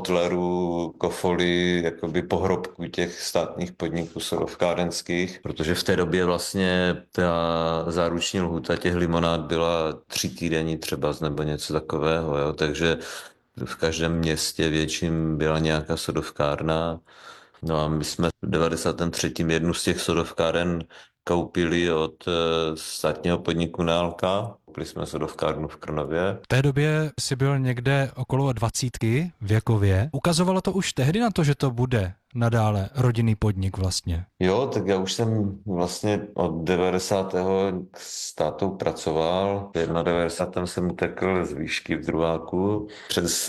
botlerů Kofoly, jakoby pohrobků těch státních podniků sodovkárenských, protože v té době vlastně ta záruční lhůta těch limonád byla tři týdení třeba nebo něco takového, jo? Takže v každém městě větším byla nějaká sodovkárna. No a my jsme v devadesátém třetím jednu z těch sodovkáren koupili od státního podniku Nálka. Koupili jsme sodovkárnu v Krnově. V té době si byl někde okolo dvacítky věkově. Ukazovalo to už tehdy na to, že to bude nadále rodinný podnik vlastně? Jo, tak já už jsem vlastně od devadesátého s tátou pracoval. V devadesátém prvním jsem utekl z výšky v druháku přes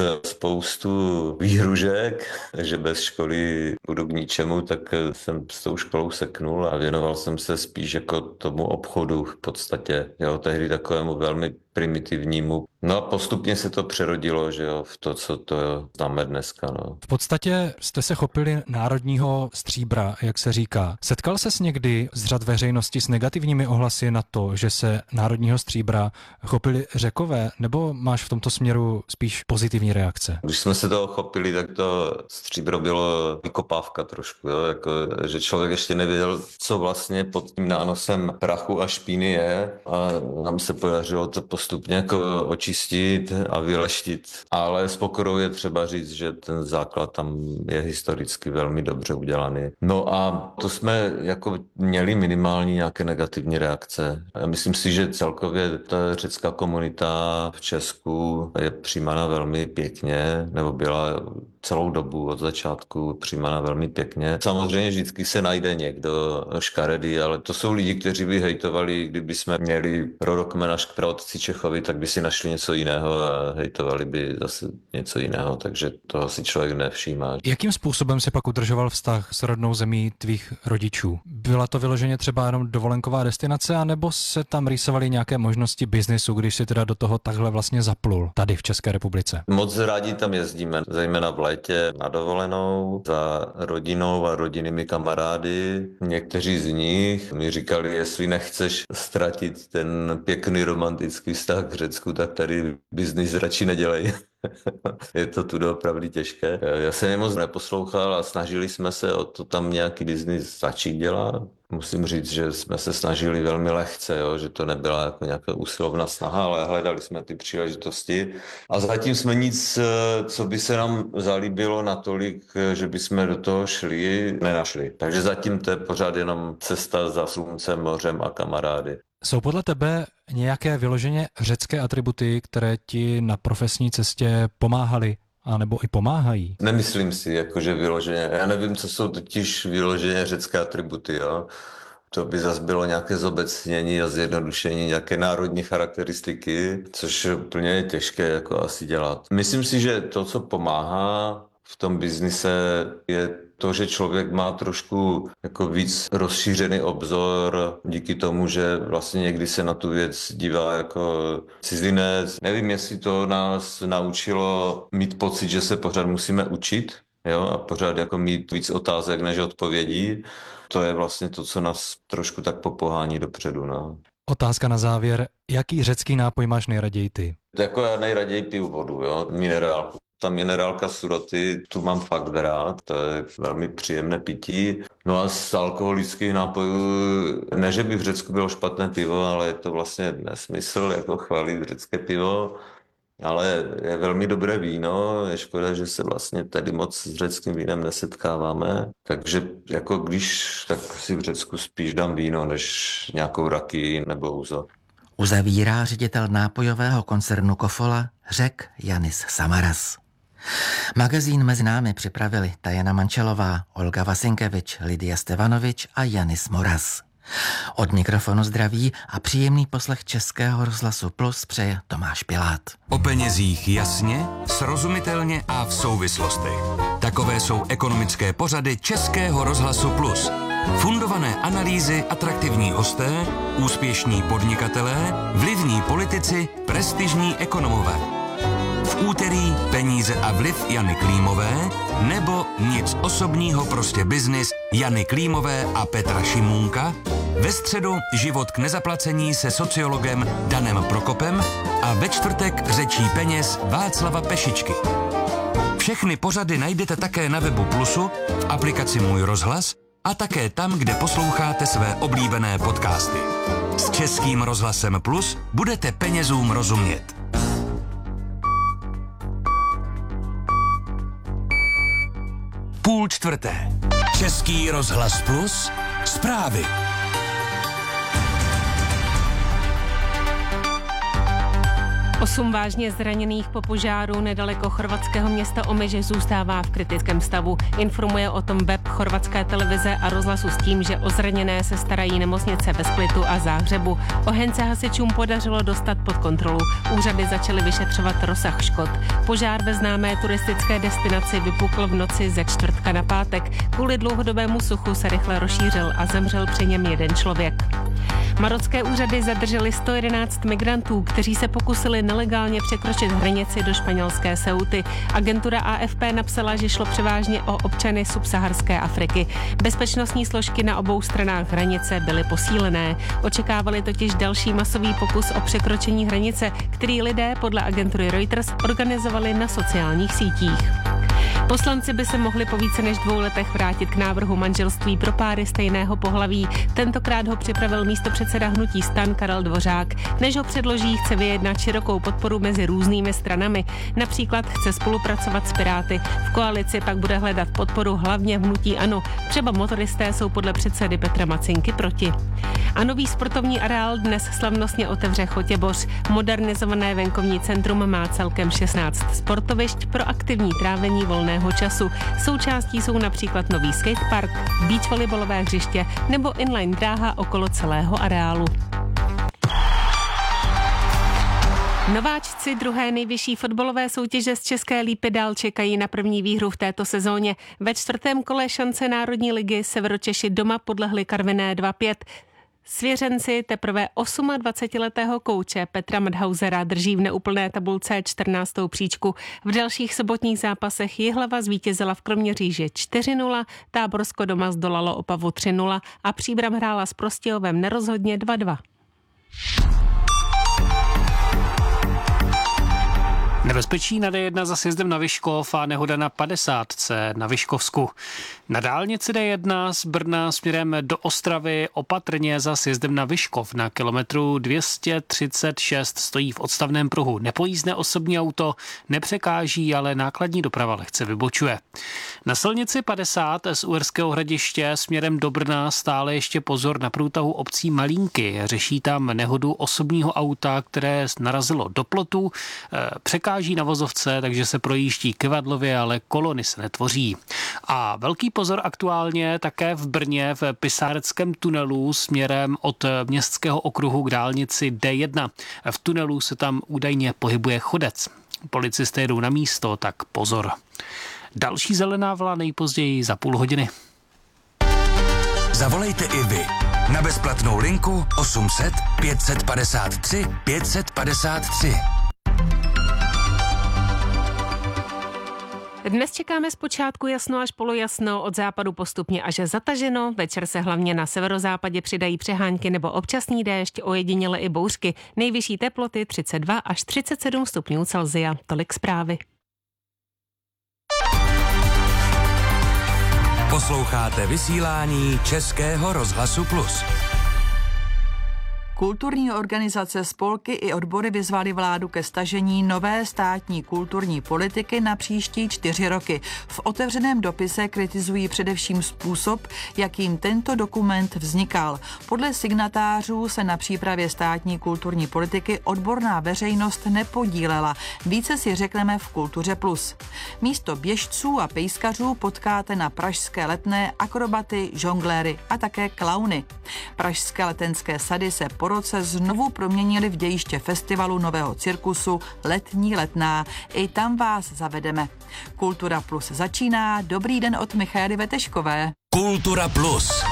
spoustu výhružek, že bez školy budu k ničemu, tak jsem s tou školou seknul a věnoval jsem se spíš jako tomu obchodu v podstatě. Jo, tehdy takovému velmi primitivnímu. No a postupně se to přerodilo, že jo, v to, co to známe dneska, no. V podstatě jste se chopili národního stříbra, jak se říká. Setkal ses někdy z řad veřejnosti s negativními ohlasy na to, že se národního stříbra chopili Řekové, nebo máš v tomto směru spíš pozitivní reakce? Když jsme se toho chopili, tak to stříbro bylo vykopávka trošku, jo, jako, že člověk ještě nevěděl, co vlastně pod tím nánosem prachu a špíny je a nám se podařilo to postupně jako očistit a vyleštit. Ale s pokorou je třeba říct, že ten základ tam je historicky velmi dobře udělaný. No a to jsme jako měli minimální nějaké negativní reakce. Já myslím si, že celkově ta řecká komunita v Česku je přijímána velmi pěkně, nebo byla celou dobu od začátku přijímána velmi pěkně. Samozřejmě vždycky se najde někdo škaredý, ale to jsou lidi, kteří by hejtovali, kdyby jsme měli rodokmen až k praotci Čechovi, tak by si našli něco jiného a hejtovali by zase něco jiného, takže toho si člověk nevšímá. Jakým způsobem si pak udržoval vztah s rodnou zemí tvých rodičů? Byla to vyloženě třeba jenom dovolenková destinace, anebo se tam rýsovaly nějaké možnosti biznesu, když si teda do toho takhle vlastně zaplul tady v České republice? Moc rádi tam jezdíme, zejména v létě na dovolenou za rodinou a rodinnými kamarády. Někteří z nich mi říkali, jestli nechceš ztratit ten pěkný romantický vztah k Řecku, tak tady biznis radši nedělej. Je to tu opravdu těžké. Já jsem je moc neposlouchal a snažili jsme se o to tam nějaký biznis začít dělat. Musím říct, že jsme se snažili velmi lehce, jo? Že to nebyla jako nějaká usilovná snaha, ale hledali jsme ty příležitosti. A zatím jsme nic, co by se nám zalíbilo natolik, že bychom do toho šli, nenašli. Takže zatím to je pořád jenom cesta za sluncem, mořem a kamarády. Jsou podle tebe nějaké vyloženě řecké atributy, které ti na profesní cestě pomáhaly, anebo i pomáhají? Nemyslím si, jakože vyloženě. Já nevím, co jsou totiž vyloženě řecké atributy, jo. To by zase bylo nějaké zobecnění a zjednodušení nějaké národní charakteristiky, což je úplně těžké jako asi dělat. Myslím si, že to, co pomáhá v tom biznise, je to, že člověk má trošku jako víc rozšířený obzor díky tomu, že vlastně někdy se na tu věc dívá jako cizinec. Nevím, jestli to nás naučilo mít pocit, že se pořád musíme učit, jo, a pořád jako mít víc otázek než odpovědí. To je vlastně to, co nás trošku tak popohání dopředu. No. Otázka na závěr. Jaký řecký nápoj máš nejraději ty? Jako já nejraději piju vodu, jo, minerálku. Ta minerálka Suroty, tu mám fakt rád, to je velmi příjemné pití. No a z alkoholických nápojů, ne, že by v Řecku bylo špatné pivo, ale je to vlastně nesmysl, jako chválit řecké pivo. Ale je velmi dobré víno, je škoda, že se vlastně tady moc s řeckým vínem nesetkáváme. Takže jako když, tak si v Řecku spíš dám víno, než nějakou raky nebo úzo. Uzavírá ředitel nápojového koncernu Kofola Řek Janis Samaras. Magazín mezi námi připravili Tajana Mančelová, Olga Vasinkevič, Lidia Stevanovič a Janis Moras. Od mikrofonu zdraví a příjemný poslech Českého rozhlasu Plus přeje Tomáš Pilát. O penězích jasně, srozumitelně a v souvislostech. Takové jsou ekonomické pořady Českého rozhlasu Plus. Fundované analýzy, atraktivní hosté, úspěšní podnikatelé, vlivní politici, prestižní ekonomové. V úterý Peníze a vliv Jany Klímové nebo Nic osobního, prostě biznis Jany Klímové a Petra Šimůnka. Ve středu Život k nezaplacení se sociologem Danem Prokopem a ve čtvrtek Řečí peněz Václava Pešičky. Všechny pořady najdete také na webu Plusu, v aplikaci Můj rozhlas a také tam, kde posloucháte své oblíbené podcasty. S Českým rozhlasem Plus budete penězům rozumět. Půl čtvrté. Český rozhlas Plus. Zprávy. Osm vážně zraněných po požáru nedaleko chorvatského města Omiže zůstává v kritickém stavu. Informuje o tom web chorvatské televize a rozhlasu s tím, že o zraněné se starají nemocnice ve Splitu a Záhřebu. Oheň se hasičům podařilo dostat pod kontrolu. Úřady začaly vyšetřovat rozsah škod. Požár ve známé turistické destinaci vypukl v noci ze čtvrtka na pátek. Kvůli dlouhodobému suchu se rychle rozšířil a zemřel při něm jeden člověk. Marocké úřady zadržely sto jedenáct migrantů, kteří se pokusili nelegálně překročit hranici do španělské Ceuty. Agentura A F P napsala, že šlo převážně o občany subsaharské Afriky. Bezpečnostní složky na obou stranách hranice byly posílené. Očekávali totiž další masový pokus o překročení hranice, který lidé podle agentury Reuters organizovali na sociálních sítích. Poslanci by se mohli po více než dvou letech vrátit k návrhu manželství pro páry stejného pohlaví. Tentokrát ho připravil místopředseda hnutí STAN Karel Dvořák. Než ho předloží, chce vyjednat širokou podporu mezi různými stranami. Například chce spolupracovat s Piráty. V koalici pak bude hledat podporu hlavně v hnutí ANO. Třeba motoristé jsou podle předsedy Petra Macinky proti. A nový sportovní areál dnes slavnostně otevře Chotěboř. Modernizované venkovní centrum má celkem šestnáct sportovišť pro aktivní trávení volného času. Součástí jsou například nový skatepark, beach volejbalové hřiště nebo inline dráha okolo celého areálu. Nováčci druhé nejvyšší fotbalové soutěže z České Lípy dál čekají na první výhru v této sezóně. Ve čtvrtém kole šance Národní ligy Severočeši doma podlehli Karviné dva pět. Svěřenci teprve dvacetiosmiletého kouče Petra Madhausera drží v neúplné tabulce čtrnáctou příčku. V dalších sobotních zápasech Jihlava zvítězila v Kroměříži čtyři nula, Táborsko doma zdolalo Opavu tři nula a Příbram hrála s Prostějovem nerozhodně dva dva. Nebezpečí na D jedna za sjezdem na Vyškov a nehoda na padesátce na Vyškovsku. Na dálnici D jedna z Brna směrem do Ostravy opatrně za sjezdem na Vyškov na kilometru dvě stě třicet šest stojí v odstavném pruhu. Nepojízdné osobní auto nepřekáží, ale nákladní doprava lehce vybočuje. Na silnici padesát z Uherského Hradiště směrem do Brna stále ještě pozor na průtahu obcí Malínky. Řeší tam nehodu osobního auta, které narazilo do plotu. Překáží na vozovce, takže se projíždí kivadlově, ale kolony se netvoří. A velký pozor aktuálně také v Brně v Pisáreckém tunelu směrem od městského okruhu k dálnici D jedna. V tunelu se tam údajně pohybuje chodec. Policisté jedou na místo, tak pozor. Další zelená vlna nejpozději za půl hodiny. Zavolejte i vy na bezplatnou linku osm set pět set padesát tři pět set padesát tři. Dnes čekáme zpočátku jasno až polojasno, od západu postupně až zataženo. Večer se hlavně na severozápadě přidají přehánky nebo občasný déšť, ojediněle i bouřky. Nejvyšší teploty třicet dva až třicet sedm stupňů Celsia. Tolik zprávy. Posloucháte vysílání Českého rozhlasu Plus. Kulturní organizace, spolky i odbory vyzvaly vládu ke stažení nové státní kulturní politiky na příští čtyři roky. V otevřeném dopise kritizují především způsob, jakým tento dokument vznikal. Podle signatářů se na přípravě státní kulturní politiky odborná veřejnost nepodílela. Více si řekneme v Kultuře Plus. Místo běžců a pejskařů potkáte na pražské Letné akrobaty, žongléry a také klauny. Pražské letenské sady se po roce znovu proměnili v dějiště festivalu nového cirkusu Letní Letná. I tam vás zavedeme. Kultura Plus začíná. Dobrý den od Michaely Veteškové. Kultura Plus.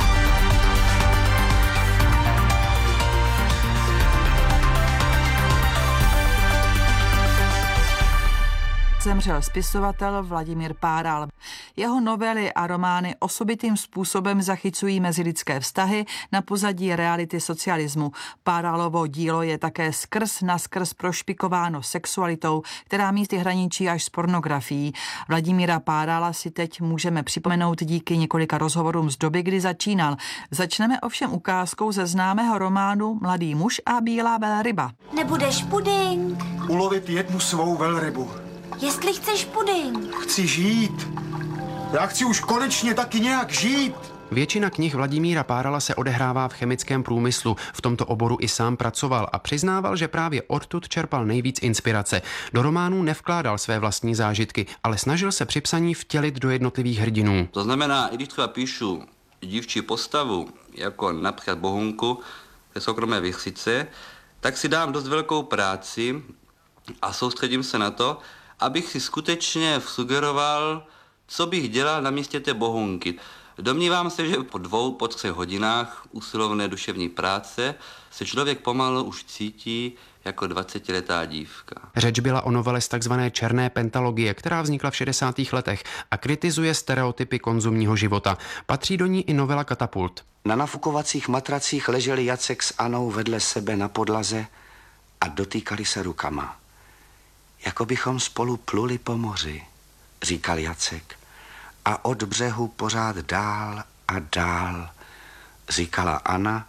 Zemřel spisovatel Vladimír Páral. Jeho novely a romány osobitým způsobem zachycují mezilidské vztahy na pozadí reality socialismu. Páralovo dílo je také skrz naskrz prošpikováno sexualitou, která místy hraničí až s pornografií. Vladimíra Párala si teď můžeme připomenout díky několika rozhovorům z doby, kdy začínal. Začneme ovšem ukázkou ze známého románu Mladý muž a bílá velryba. Nebudeš puding? Ulovit jednu svou velrybu. Jestli chceš puding. Chci žít. Já chci už konečně taky nějak žít. Většina knih Vladimíra Párala se odehrává v chemickém průmyslu. V tomto oboru i sám pracoval a přiznával, že právě odtud čerpal nejvíc inspirace. Do románů nevkládal své vlastní zážitky, ale snažil se při psaní vtělit do jednotlivých hrdinů. To znamená, i když třeba píšu dívčí postavu, jako například Bohunku ze Soukromé vichřice, tak si dám dost velkou práci a soustředím se na to, abych si skutečně sugeroval, co bych dělal na místě té Bohunky. Domnívám se, že po dvou, po třech hodinách usilovné duševní práce se člověk pomalu už cítí jako dvacetiletá dívka. Řeč byla o novele z takzvané černé pentalogie, která vznikla v šedesátých letech a kritizuje stereotypy konzumního života. Patří do ní i novela Katapult. Na nafukovacích matracích leželi Jacek s Anou vedle sebe na podlaze a dotýkali se rukama. Jako bychom spolu pluli po moři, říkal Jacek. A od břehu pořád dál a dál, říkala Anna,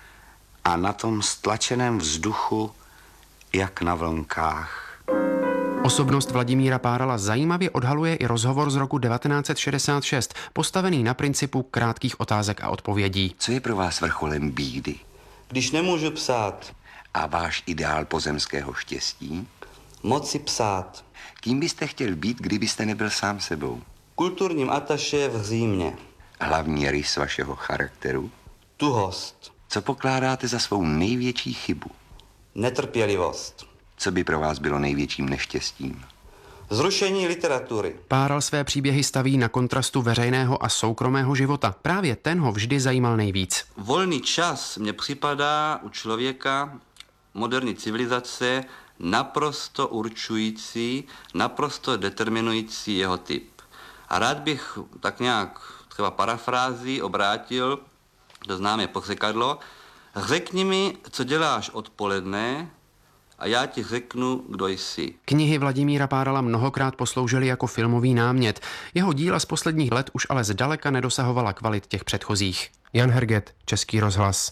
a na tom stlačeném vzduchu, jak na vlnkách. Osobnost Vladimíra Párala zajímavě odhaluje i rozhovor z roku devatenáct set šedesát šest, postavený na principu krátkých otázek a odpovědí. Co je pro vás vrcholem bídy? Když nemůžu psát. A váš ideál pozemského štěstí? Moci psát. Kým byste chtěl být, kdybyste nebyl sám sebou? Kulturním ataše v Římě. Hlavní rys vašeho charakteru? Tuhost. Co pokládáte za svou největší chybu? Netrpělivost. Co by pro vás bylo největším neštěstím? Zrušení literatury. Páral své příběhy staví na kontrastu veřejného a soukromého života. Právě ten ho vždy zajímal nejvíc. Volný čas mně připadá u člověka moderní civilizace naprosto určující, naprosto determinující jeho typ. A rád bych tak nějak třeba parafrází obrátil to známé pořekadlo: řekni mi, co děláš odpoledne, a já ti řeknu, kdo jsi. Knihy Vladimíra Párala mnohokrát posloužily jako filmový námět. Jeho díla z posledních let už ale zdaleka nedosahovala kvalit těch předchozích. Jan Herget, Český rozhlas.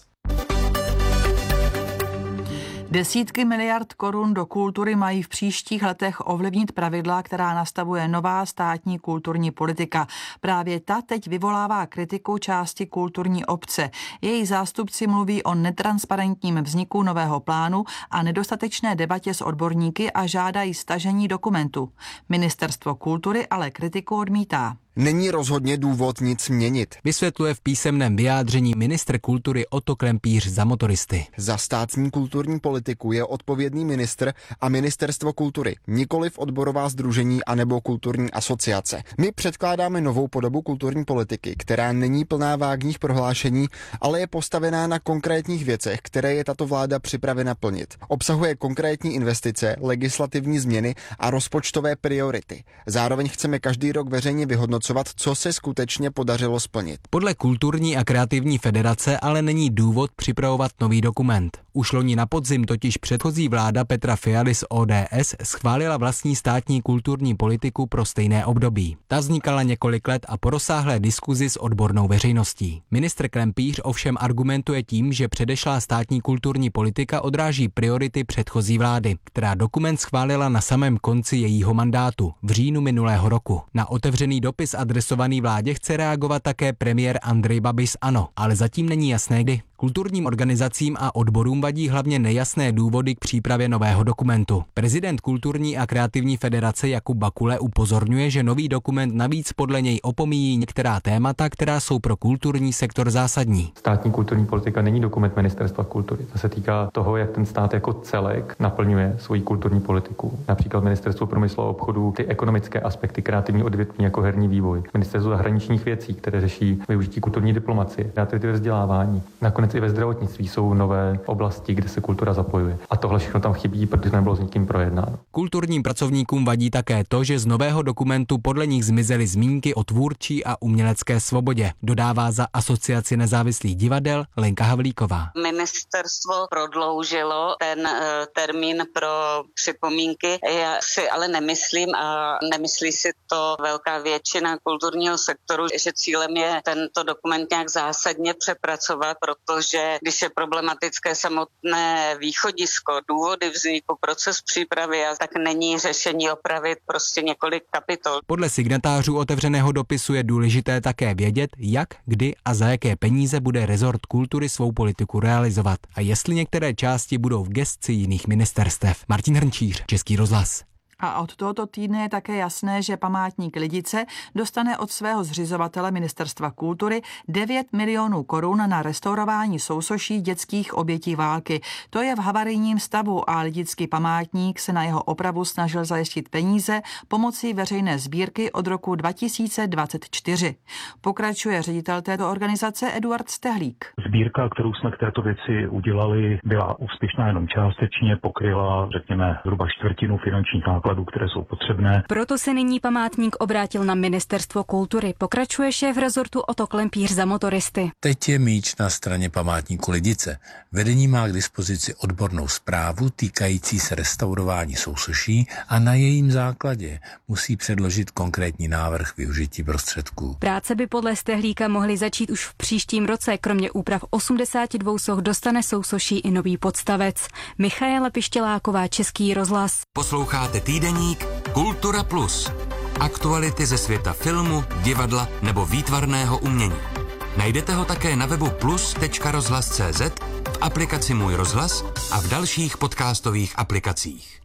Desítky miliard korun do kultury mají v příštích letech ovlivnit pravidla, která nastavuje nová státní kulturní politika. Právě ta teď vyvolává kritiku části kulturní obce. Její zástupci mluví o netransparentním vzniku nového plánu a nedostatečné debatě s odborníky a žádají stažení dokumentu. Ministerstvo kultury ale kritiku odmítá. Není rozhodně důvod nic měnit, vysvětluje v písemném vyjádření ministr kultury Otto Klempíř za Motoristy. Za státní kulturní politiku je odpovědný ministr a ministerstvo kultury, nikoliv odborová sdružení anebo kulturní asociace. My předkládáme novou podobu kulturní politiky, která není plná vágních prohlášení, ale je postavená na konkrétních věcech, které je tato vláda připravena plnit. Obsahuje konkrétní investice, legislativní změny a rozpočtové priority. Zároveň chceme každý rok veřejně vyhodnocovat, co se skutečně podařilo splnit. Podle Kulturní a kreativní federace ale není důvod připravovat nový dokument. Už loni na podzim totiž předchozí vláda Petra Fialy z O D S schválila vlastní státní kulturní politiku pro stejné období. Ta vznikala několik let a po rozsáhlé diskuzi s odbornou veřejností. Ministr Klempíř ovšem argumentuje tím, že předešlá státní kulturní politika odráží priority předchozí vlády, která dokument schválila na samém konci jejího mandátu v říjnu minulého roku. Na otevřený dopis adresovaný vládě chce reagovat také premiér Andrej Babiš z ANO, ale zatím není jasné kdy. Kulturním organizacím a odborům vadí hlavně nejasné důvody k přípravě nového dokumentu. Prezident Kulturní a kreativní federace Jakub Bakule upozorňuje, že nový dokument navíc podle něj opomíjí některá témata, která jsou pro kulturní sektor zásadní. Státní kulturní politika není dokument Ministerstva kultury. To se týká toho, jak ten stát jako celek naplňuje svoji kulturní politiku. Například Ministerstvo průmyslu a obchodu ty ekonomické aspekty, kreativní odvětví jako herní vývoj. Ministerstvo zahraničních věcí, které řeší využití kulturní diplomacie, kreativity ve vzdělávání. Nakonec i ve zdravotnictví jsou nové oblasti, kde se kultura zapojuje. A tohle všechno tam chybí, protože nebylo s nikým projednáno. Kulturním pracovníkům vadí také to, že z nového dokumentu podle nich zmizely zmínky o tvůrčí a umělecké svobodě, dodává za Asociaci nezávislých divadel Lenka Havlíková. Ministerstvo prodloužilo ten uh, termín pro připomínky. Já si ale nemyslím a nemyslí si to velká většina kulturního sektoru, že cílem je tento dokument nějak zásadně přepracovat, protože že když je problematické samotné východisko, důvody vzniku, proces přípravy, tak není řešení opravit prostě několik kapitol. Podle signatářů otevřeného dopisu je důležité také vědět, jak, kdy a za jaké peníze bude rezort kultury svou politiku realizovat a jestli některé části budou v gesci jiných ministerstev. Martin Hrnčíř, Český rozhlas. A od tohoto týdne je také jasné, že památník Lidice dostane od svého zřizovatele Ministerstva kultury devět milionů korun na restaurování sousoší dětských obětí války. To je v havarijním stavu a lidický památník se na jeho opravu snažil zajistit peníze pomocí veřejné sbírky od roku dva tisíce dvacet čtyři. Pokračuje ředitel této organizace Eduard Stehlík. Sbírka, kterou jsme k této věci udělali, byla úspěšná jenom částečně, pokryla, řekněme, zhruba čtvrtinu finančních nákladů, které jsou potřebné. Proto se nyní památník obrátil na Ministerstvo kultury. Pokračuje šéf rezortu Otto Klempíř za Motoristy. Teď je míč na straně památníku Lidice. Vedení má k dispozici odbornou zprávu týkající se restaurování sousoší a na jejím základě musí předložit konkrétní návrh využití prostředků. Práce by podle Stehlíka mohly začít už v příštím roce. Kromě úprav osmdesáti dvou soch dostane sousoší i nový podstavec. Michaela Pištěláková, Český rozhlas. Posloucháte týdeník Kultura Plus. Aktuality ze světa filmu, divadla nebo výtvarného umění. Najdete ho také na webu plus tečka rozhlas tečka cé zet, v aplikaci Můj rozhlas a v dalších podcastových aplikacích.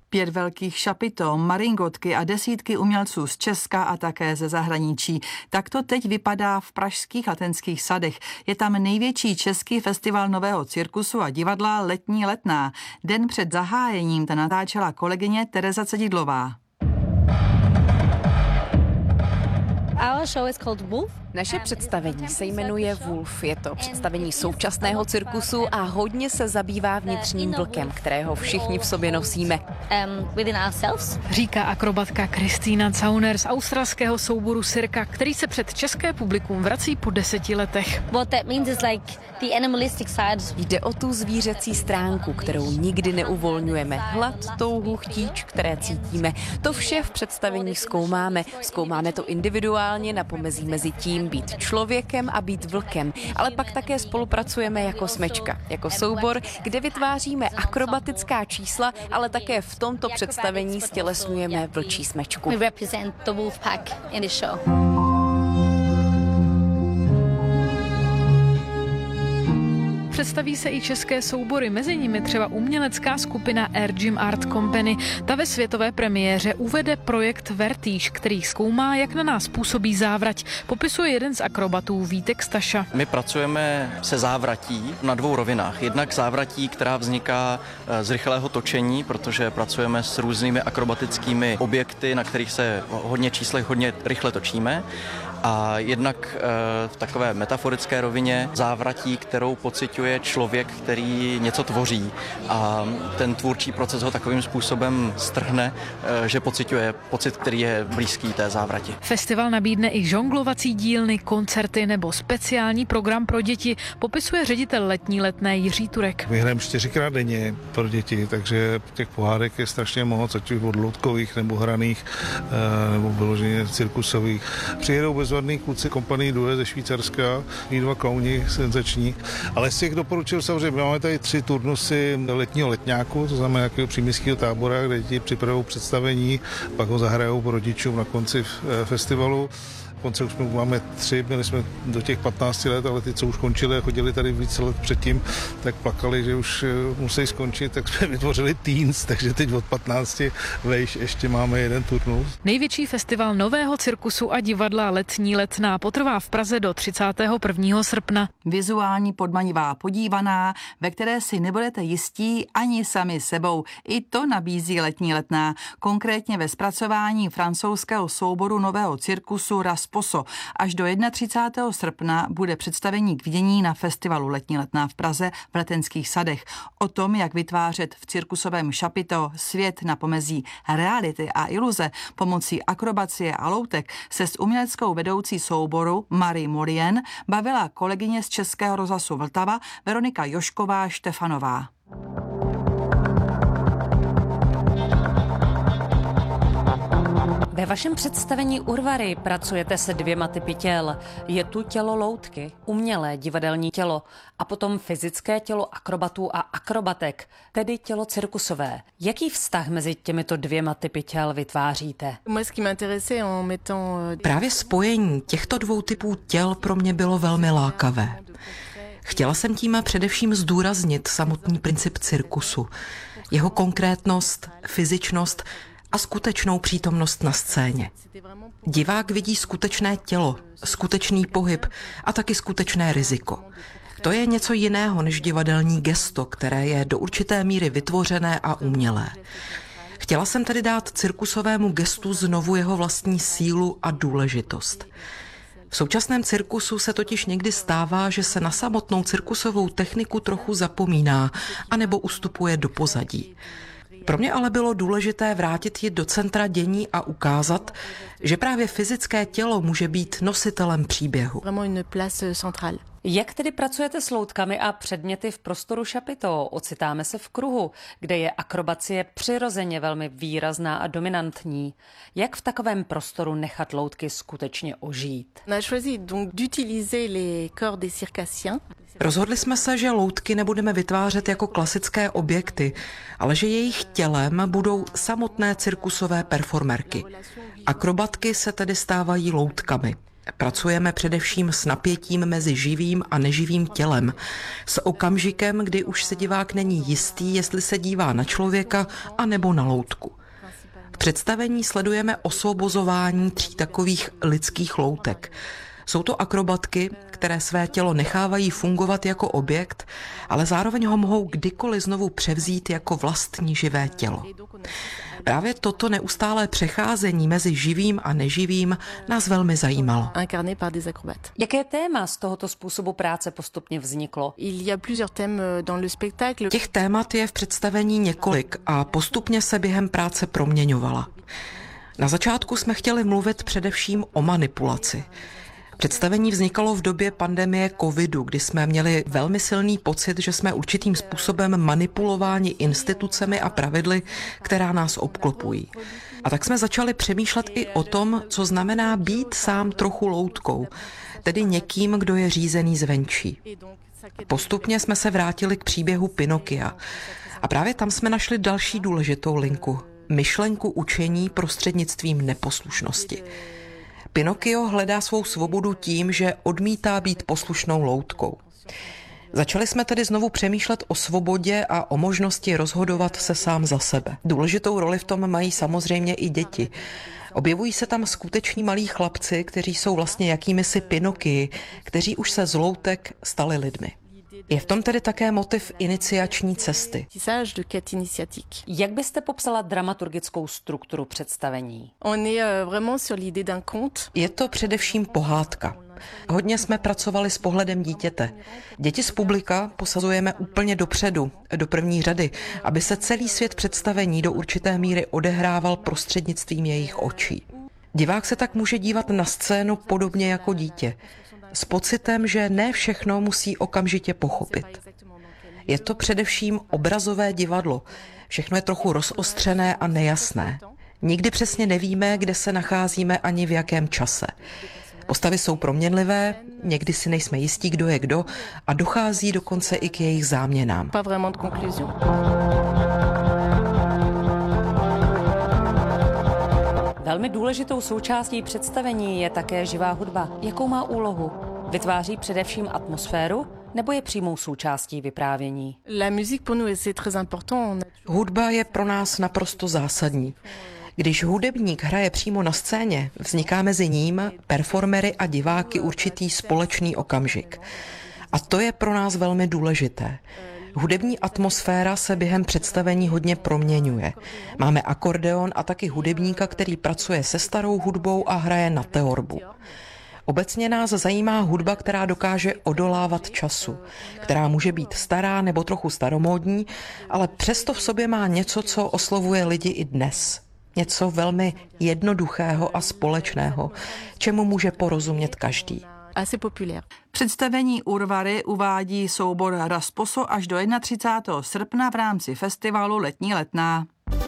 Pět velkých šapito, maringotky a desítky umělců z Česka a také ze zahraničí. Tak to teď vypadá v pražských Letenských sadech. Je tam největší český festival nového cirkusu a divadla Letní letná. Den před zahájením ta natáčela kolegyně Tereza Cedidlová. Our show is called Wolf. Naše představení se jmenuje Wolf. Je to představení současného cirkusu a hodně se zabývá vnitřním vlkem, kterého všichni v sobě nosíme. Říká akrobatka Kristýna Zauner z australského souboru Cirka, který se před české publikum vrací po deseti letech. Jde o tu zvířecí stránku, kterou nikdy neuvolňujeme. Hlad, touhu, chtíč, které cítíme. To vše v představení zkoumáme. Zkoumáme to individuálně na pomezí mezi tím být člověkem a být vlkem, ale pak také spolupracujeme jako smečka, jako soubor, kde vytváříme akrobatická čísla, ale také v tomto představení stělesňujeme vlčí smečku. Představí se i české soubory, mezi nimi třeba umělecká skupina Air Gym Art Company. Ta ve světové premiéře uvede projekt Vertige, který zkoumá, jak na nás působí závrať. Popisuje jeden z akrobatů Vítek Staša. My pracujeme se závratí na dvou rovinách. Jednak závratí, která vzniká z rychlého točení, protože pracujeme s různými akrobatickými objekty, na kterých se hodně číslech hodně rychle točíme. A jednak v takové metaforické rovině závratí, kterou pociťuje člověk, který něco tvoří a ten tvůrčí proces ho takovým způsobem strhne, že pociťuje pocit, který je blízký té závrati. Festival nabídne i žonglovací dílny, koncerty nebo speciální program pro děti, popisuje ředitel Letní letné Jiří Turek. My hrajeme čtyřikrát denně pro děti, takže těch pohádek je strašně moc, ať už od loutkových nebo hraných, nebo vyloženě cirkusových. Přijedou bezvadný kluci kompanii Due ze Švýcarska, i dva klauni senzační. Ale z těch doporučil samozřejmě, máme tady tři turnusy letního letňáku, to znamená nějakého příměstského tábora, kde děti připravují představení, pak ho zahrajou rodičům na konci festivalu. Konce už máme tři, měli jsme do těch patnácti let, ale ty, co už končili a chodili tady více let předtím, tak plakali, že už musí skončit, tak jsme vytvořili Teens, takže teď od patnácti vejš ještě máme jeden turnus. Největší festival nového cirkusu a divadla Letní letná potrvá v Praze do třicátého prvního srpna. Vizuální podmanivá podívaná, ve které si nebudete jistí ani sami sebou. I to nabízí Letní letná, konkrétně ve zpracování francouzského souboru nového cirkusu Ras Poso. Až do třicátého prvního srpna bude představení k vidění na festivalu Letní letná v Praze v Letenských sadech. O tom, jak vytvářet v cirkusovém šapito svět na pomezí reality a iluze pomocí akrobacie a loutek, se s uměleckou vedoucí souboru Marie Molien bavila kolegyně z Českého rozhlasu Vltava Veronika Jošková Štefanová. Ve vašem představení Urvary pracujete se dvěma typy těl. Je tu tělo loutky, umělé divadelní tělo a potom fyzické tělo akrobatů a akrobatek, tedy tělo cirkusové. Jaký vztah mezi těmito dvěma typy těl vytváříte? Právě spojení těchto dvou typů těl pro mě bylo velmi lákavé. Chtěla jsem tím především zdůraznit samotný princip cirkusu, jeho konkrétnost, fyzičnost a skutečnou přítomnost na scéně. Divák vidí skutečné tělo, skutečný pohyb a taky skutečné riziko. To je něco jiného než divadelní gesto, které je do určité míry vytvořené a umělé. Chtěla jsem tedy dát cirkusovému gestu znovu jeho vlastní sílu a důležitost. V současném cirkusu se totiž někdy stává, že se na samotnou cirkusovou techniku trochu zapomíná anebo ustupuje do pozadí. Pro mě ale bylo důležité vrátit ji do centra dění a ukázat, že právě fyzické tělo může být nositelem příběhu. Jak tedy pracujete s loutkami a předměty v prostoru šapito? Ocitáme se v kruhu, kde je akrobacie přirozeně velmi výrazná a dominantní. Jak v takovém prostoru nechat loutky skutečně ožít? Rozhodli jsme se, že loutky nebudeme vytvářet jako klasické objekty, ale že jejich tělem budou samotné cirkusové performerky. Akrobatky se tedy stávají loutkami. Pracujeme především s napětím mezi živým a neživým tělem. S okamžikem, kdy už se divák není jistý, jestli se dívá na člověka a nebo na loutku. V představení sledujeme osvobozování tří takových lidských loutek. Jsou to akrobatky, které své tělo nechávají fungovat jako objekt, ale zároveň ho mohou kdykoliv znovu převzít jako vlastní živé tělo. Právě toto neustálé přecházení mezi živým a neživým nás velmi zajímalo. Jaké téma z tohoto způsobu práce postupně vzniklo? Těch témat je v představení několik a postupně se během práce proměňovala. Na začátku jsme chtěli mluvit především o manipulaci. Představení vznikalo v době pandemie covidu, kdy jsme měli velmi silný pocit, že jsme určitým způsobem manipulováni institucemi a pravidly, která nás obklopují. A tak jsme začali přemýšlet i o tom, co znamená být sám trochu loutkou, tedy někým, kdo je řízený zvenčí. Postupně jsme se vrátili k příběhu Pinokia a právě tam jsme našli další důležitou linku, myšlenku učení prostřednictvím neposlušnosti. Pinokio hledá svou svobodu tím, že odmítá být poslušnou loutkou. Začali jsme tedy znovu přemýšlet o svobodě a o možnosti rozhodovat se sám za sebe. Důležitou roli v tom mají samozřejmě i děti. Objevují se tam skuteční malí chlapci, kteří jsou vlastně jakýmisi Pinokii, kteří už se z loutek stali lidmi. Je v tom tedy také motiv iniciační cesty. Jak byste popsala dramaturgickou strukturu představení? Je to především pohádka. Hodně jsme pracovali s pohledem dítěte. Děti z publika posazujeme úplně dopředu, do první řady, aby se celý svět představení do určité míry odehrával prostřednictvím jejich očí. Divák se tak může dívat na scénu podobně jako dítě, s pocitem, že ne všechno musí okamžitě pochopit. Je to především obrazové divadlo. Všechno je trochu rozostřené a nejasné. Nikdy přesně nevíme, kde se nacházíme ani v jakém čase. Postavy jsou proměnlivé, někdy si nejsme jistí, kdo je kdo, a dochází dokonce i k jejich záměnám. Velmi důležitou součástí představení je také živá hudba. Jakou má úlohu? Vytváří především atmosféru nebo je přímou součástí vyprávění? Hudba je pro nás naprosto zásadní. Když hudebník hraje přímo na scéně, vzniká mezi ním, performery a diváky určitý společný okamžik. A to je pro nás velmi důležité. Hudební atmosféra se během představení hodně proměňuje. Máme akordeon a taky hudebníka, který pracuje se starou hudbou a hraje na teorbu. Obecně nás zajímá hudba, která dokáže odolávat času, která může být stará nebo trochu staromódní, ale přesto v sobě má něco, co oslovuje lidi i dnes. Něco velmi jednoduchého a společného, čemu může porozumět každý. Představení Úrvary uvádí soubor Rasposo až do třicátého prvního srpna v rámci festivalu Letní letná.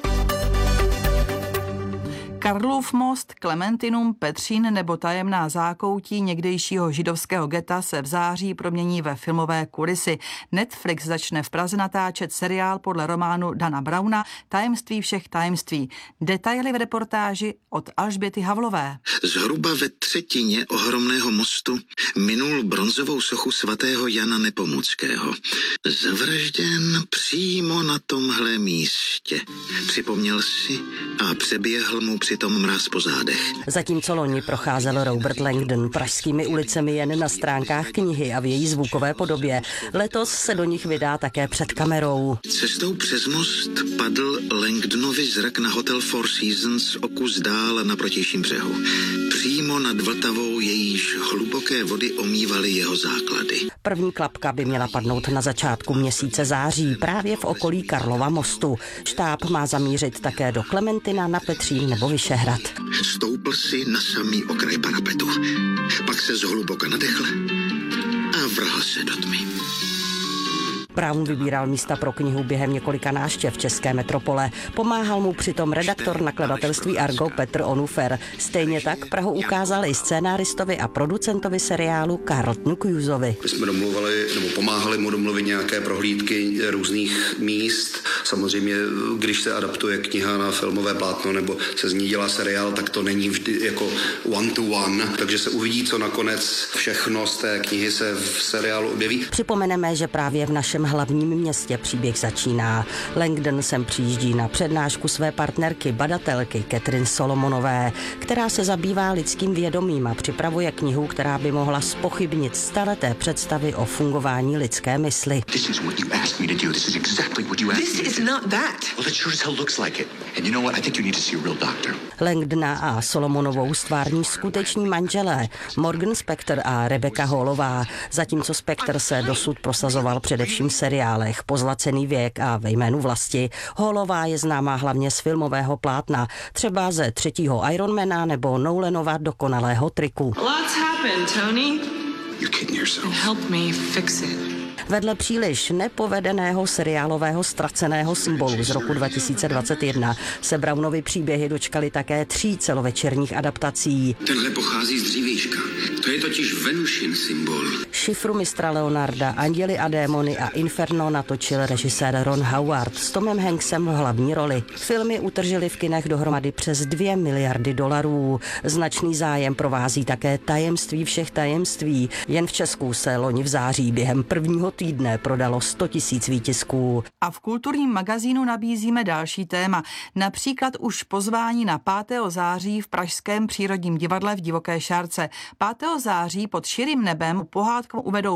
Karlův most, Klementinum, Petřín nebo tajemná zákoutí někdejšího židovského geta se v září promění ve filmové kulisy. Netflix začne v Praze natáčet seriál podle románu Dana Browna Tajemství všech tajemství. Detaily v reportáži od Alžběty Havlové. Zhruba ve třetině ohromného mostu minul bronzovou sochu svatého Jana Nepomuckého. Zavražděn přímo na tomhle místě. Připomněl si a přeběhl mu přitom mráz po zádech. Zatímco loni procházel Robert Langdon pražskými ulicemi jen na stránkách knihy a v její zvukové podobě, letos se do nich vydá také před kamerou. Cestou přes most padl Langdonovi zrak na hotel Four Seasons o kus dál na protějším břehu. Přímo nad Vltavou, jejíž hluboké vody omývaly jeho základy. První klapka by měla padnout na začátku měsíce září, právě v okolí Karlova mostu. Štáb má zamířit také do Klementina, na Petřín nebo Vyšehrad. Stoupl si na samý okraj parapetu. Pak se zhluboka nadechl a vrhl se do tmy. Brown vybíral místa pro knihu během několika návštěv české metropole. Pomáhal mu přitom redaktor nakladatelství Argo Petr Onufer. Stejně tak Prahu ukázal i scénáristovi a producentovi seriálu Carltonu Cughesovi. My jsme domluvali, nebo pomáhali mu domluvit nějaké prohlídky různých míst. Samozřejmě, když se adaptuje kniha na filmové plátno nebo se z ní dělá seriál, tak to není vždy jako one to one, takže se uvidí, co nakonec všechno z té knihy se v seriálu objeví. Připomeneme, že právě v našem hlavním městě příběh začíná. Langdon sem přijíždí na přednášku své partnerky, badatelky Catherine Solomonové, která se zabývá lidským vědomím a připravuje knihu, která by mohla zpochybnit staleté představy o fungování lidské mysli. This is what you asked me to do. This is exactly what you asked me to do. This is not that. Well, it sure as hell looks like it. And you know what? I think you need to see a real doctor. Langdona a Solomonovou stvární skuteční manželé Morgan Spector a Rebecca Hallová, zatímco Spector se dosud prosazoval především v seriálech Pozlacený věk a Ve jménu vlasti. Hallová je známá hlavně z filmového plátna, třeba ze třetího Ironmana nebo Nolanova Dokonalého triku. Lots happened, Tony. You're kidding yourself. Help me fix it. Vedle příliš nepovedeného seriálového Ztraceného symbolu z roku dva tisíce dvacet jedna se Brownovy příběhy dočkaly také tří celovečerních adaptací. Tenhle pochází z dřívějška. To je totiž Venušin symbol. Šifru mistra Leonarda, Anděli a démony a Inferno natočil režisér Ron Howard s Tomem Hanksem v hlavní roli. Filmy utržily v kinech dohromady přes dvě miliardy dolarů. Značný zájem provází také Tajemství všech tajemství. Jen v Česku se loni v září během prvního týdne prodalo sto tisíc výtisků. A v kulturním magazínu nabízíme další téma. Například už pozvání na pátého září v Pražském přírodním divadle v Divoké Šárce. pátého září pod širým nebem pohádkou uvedou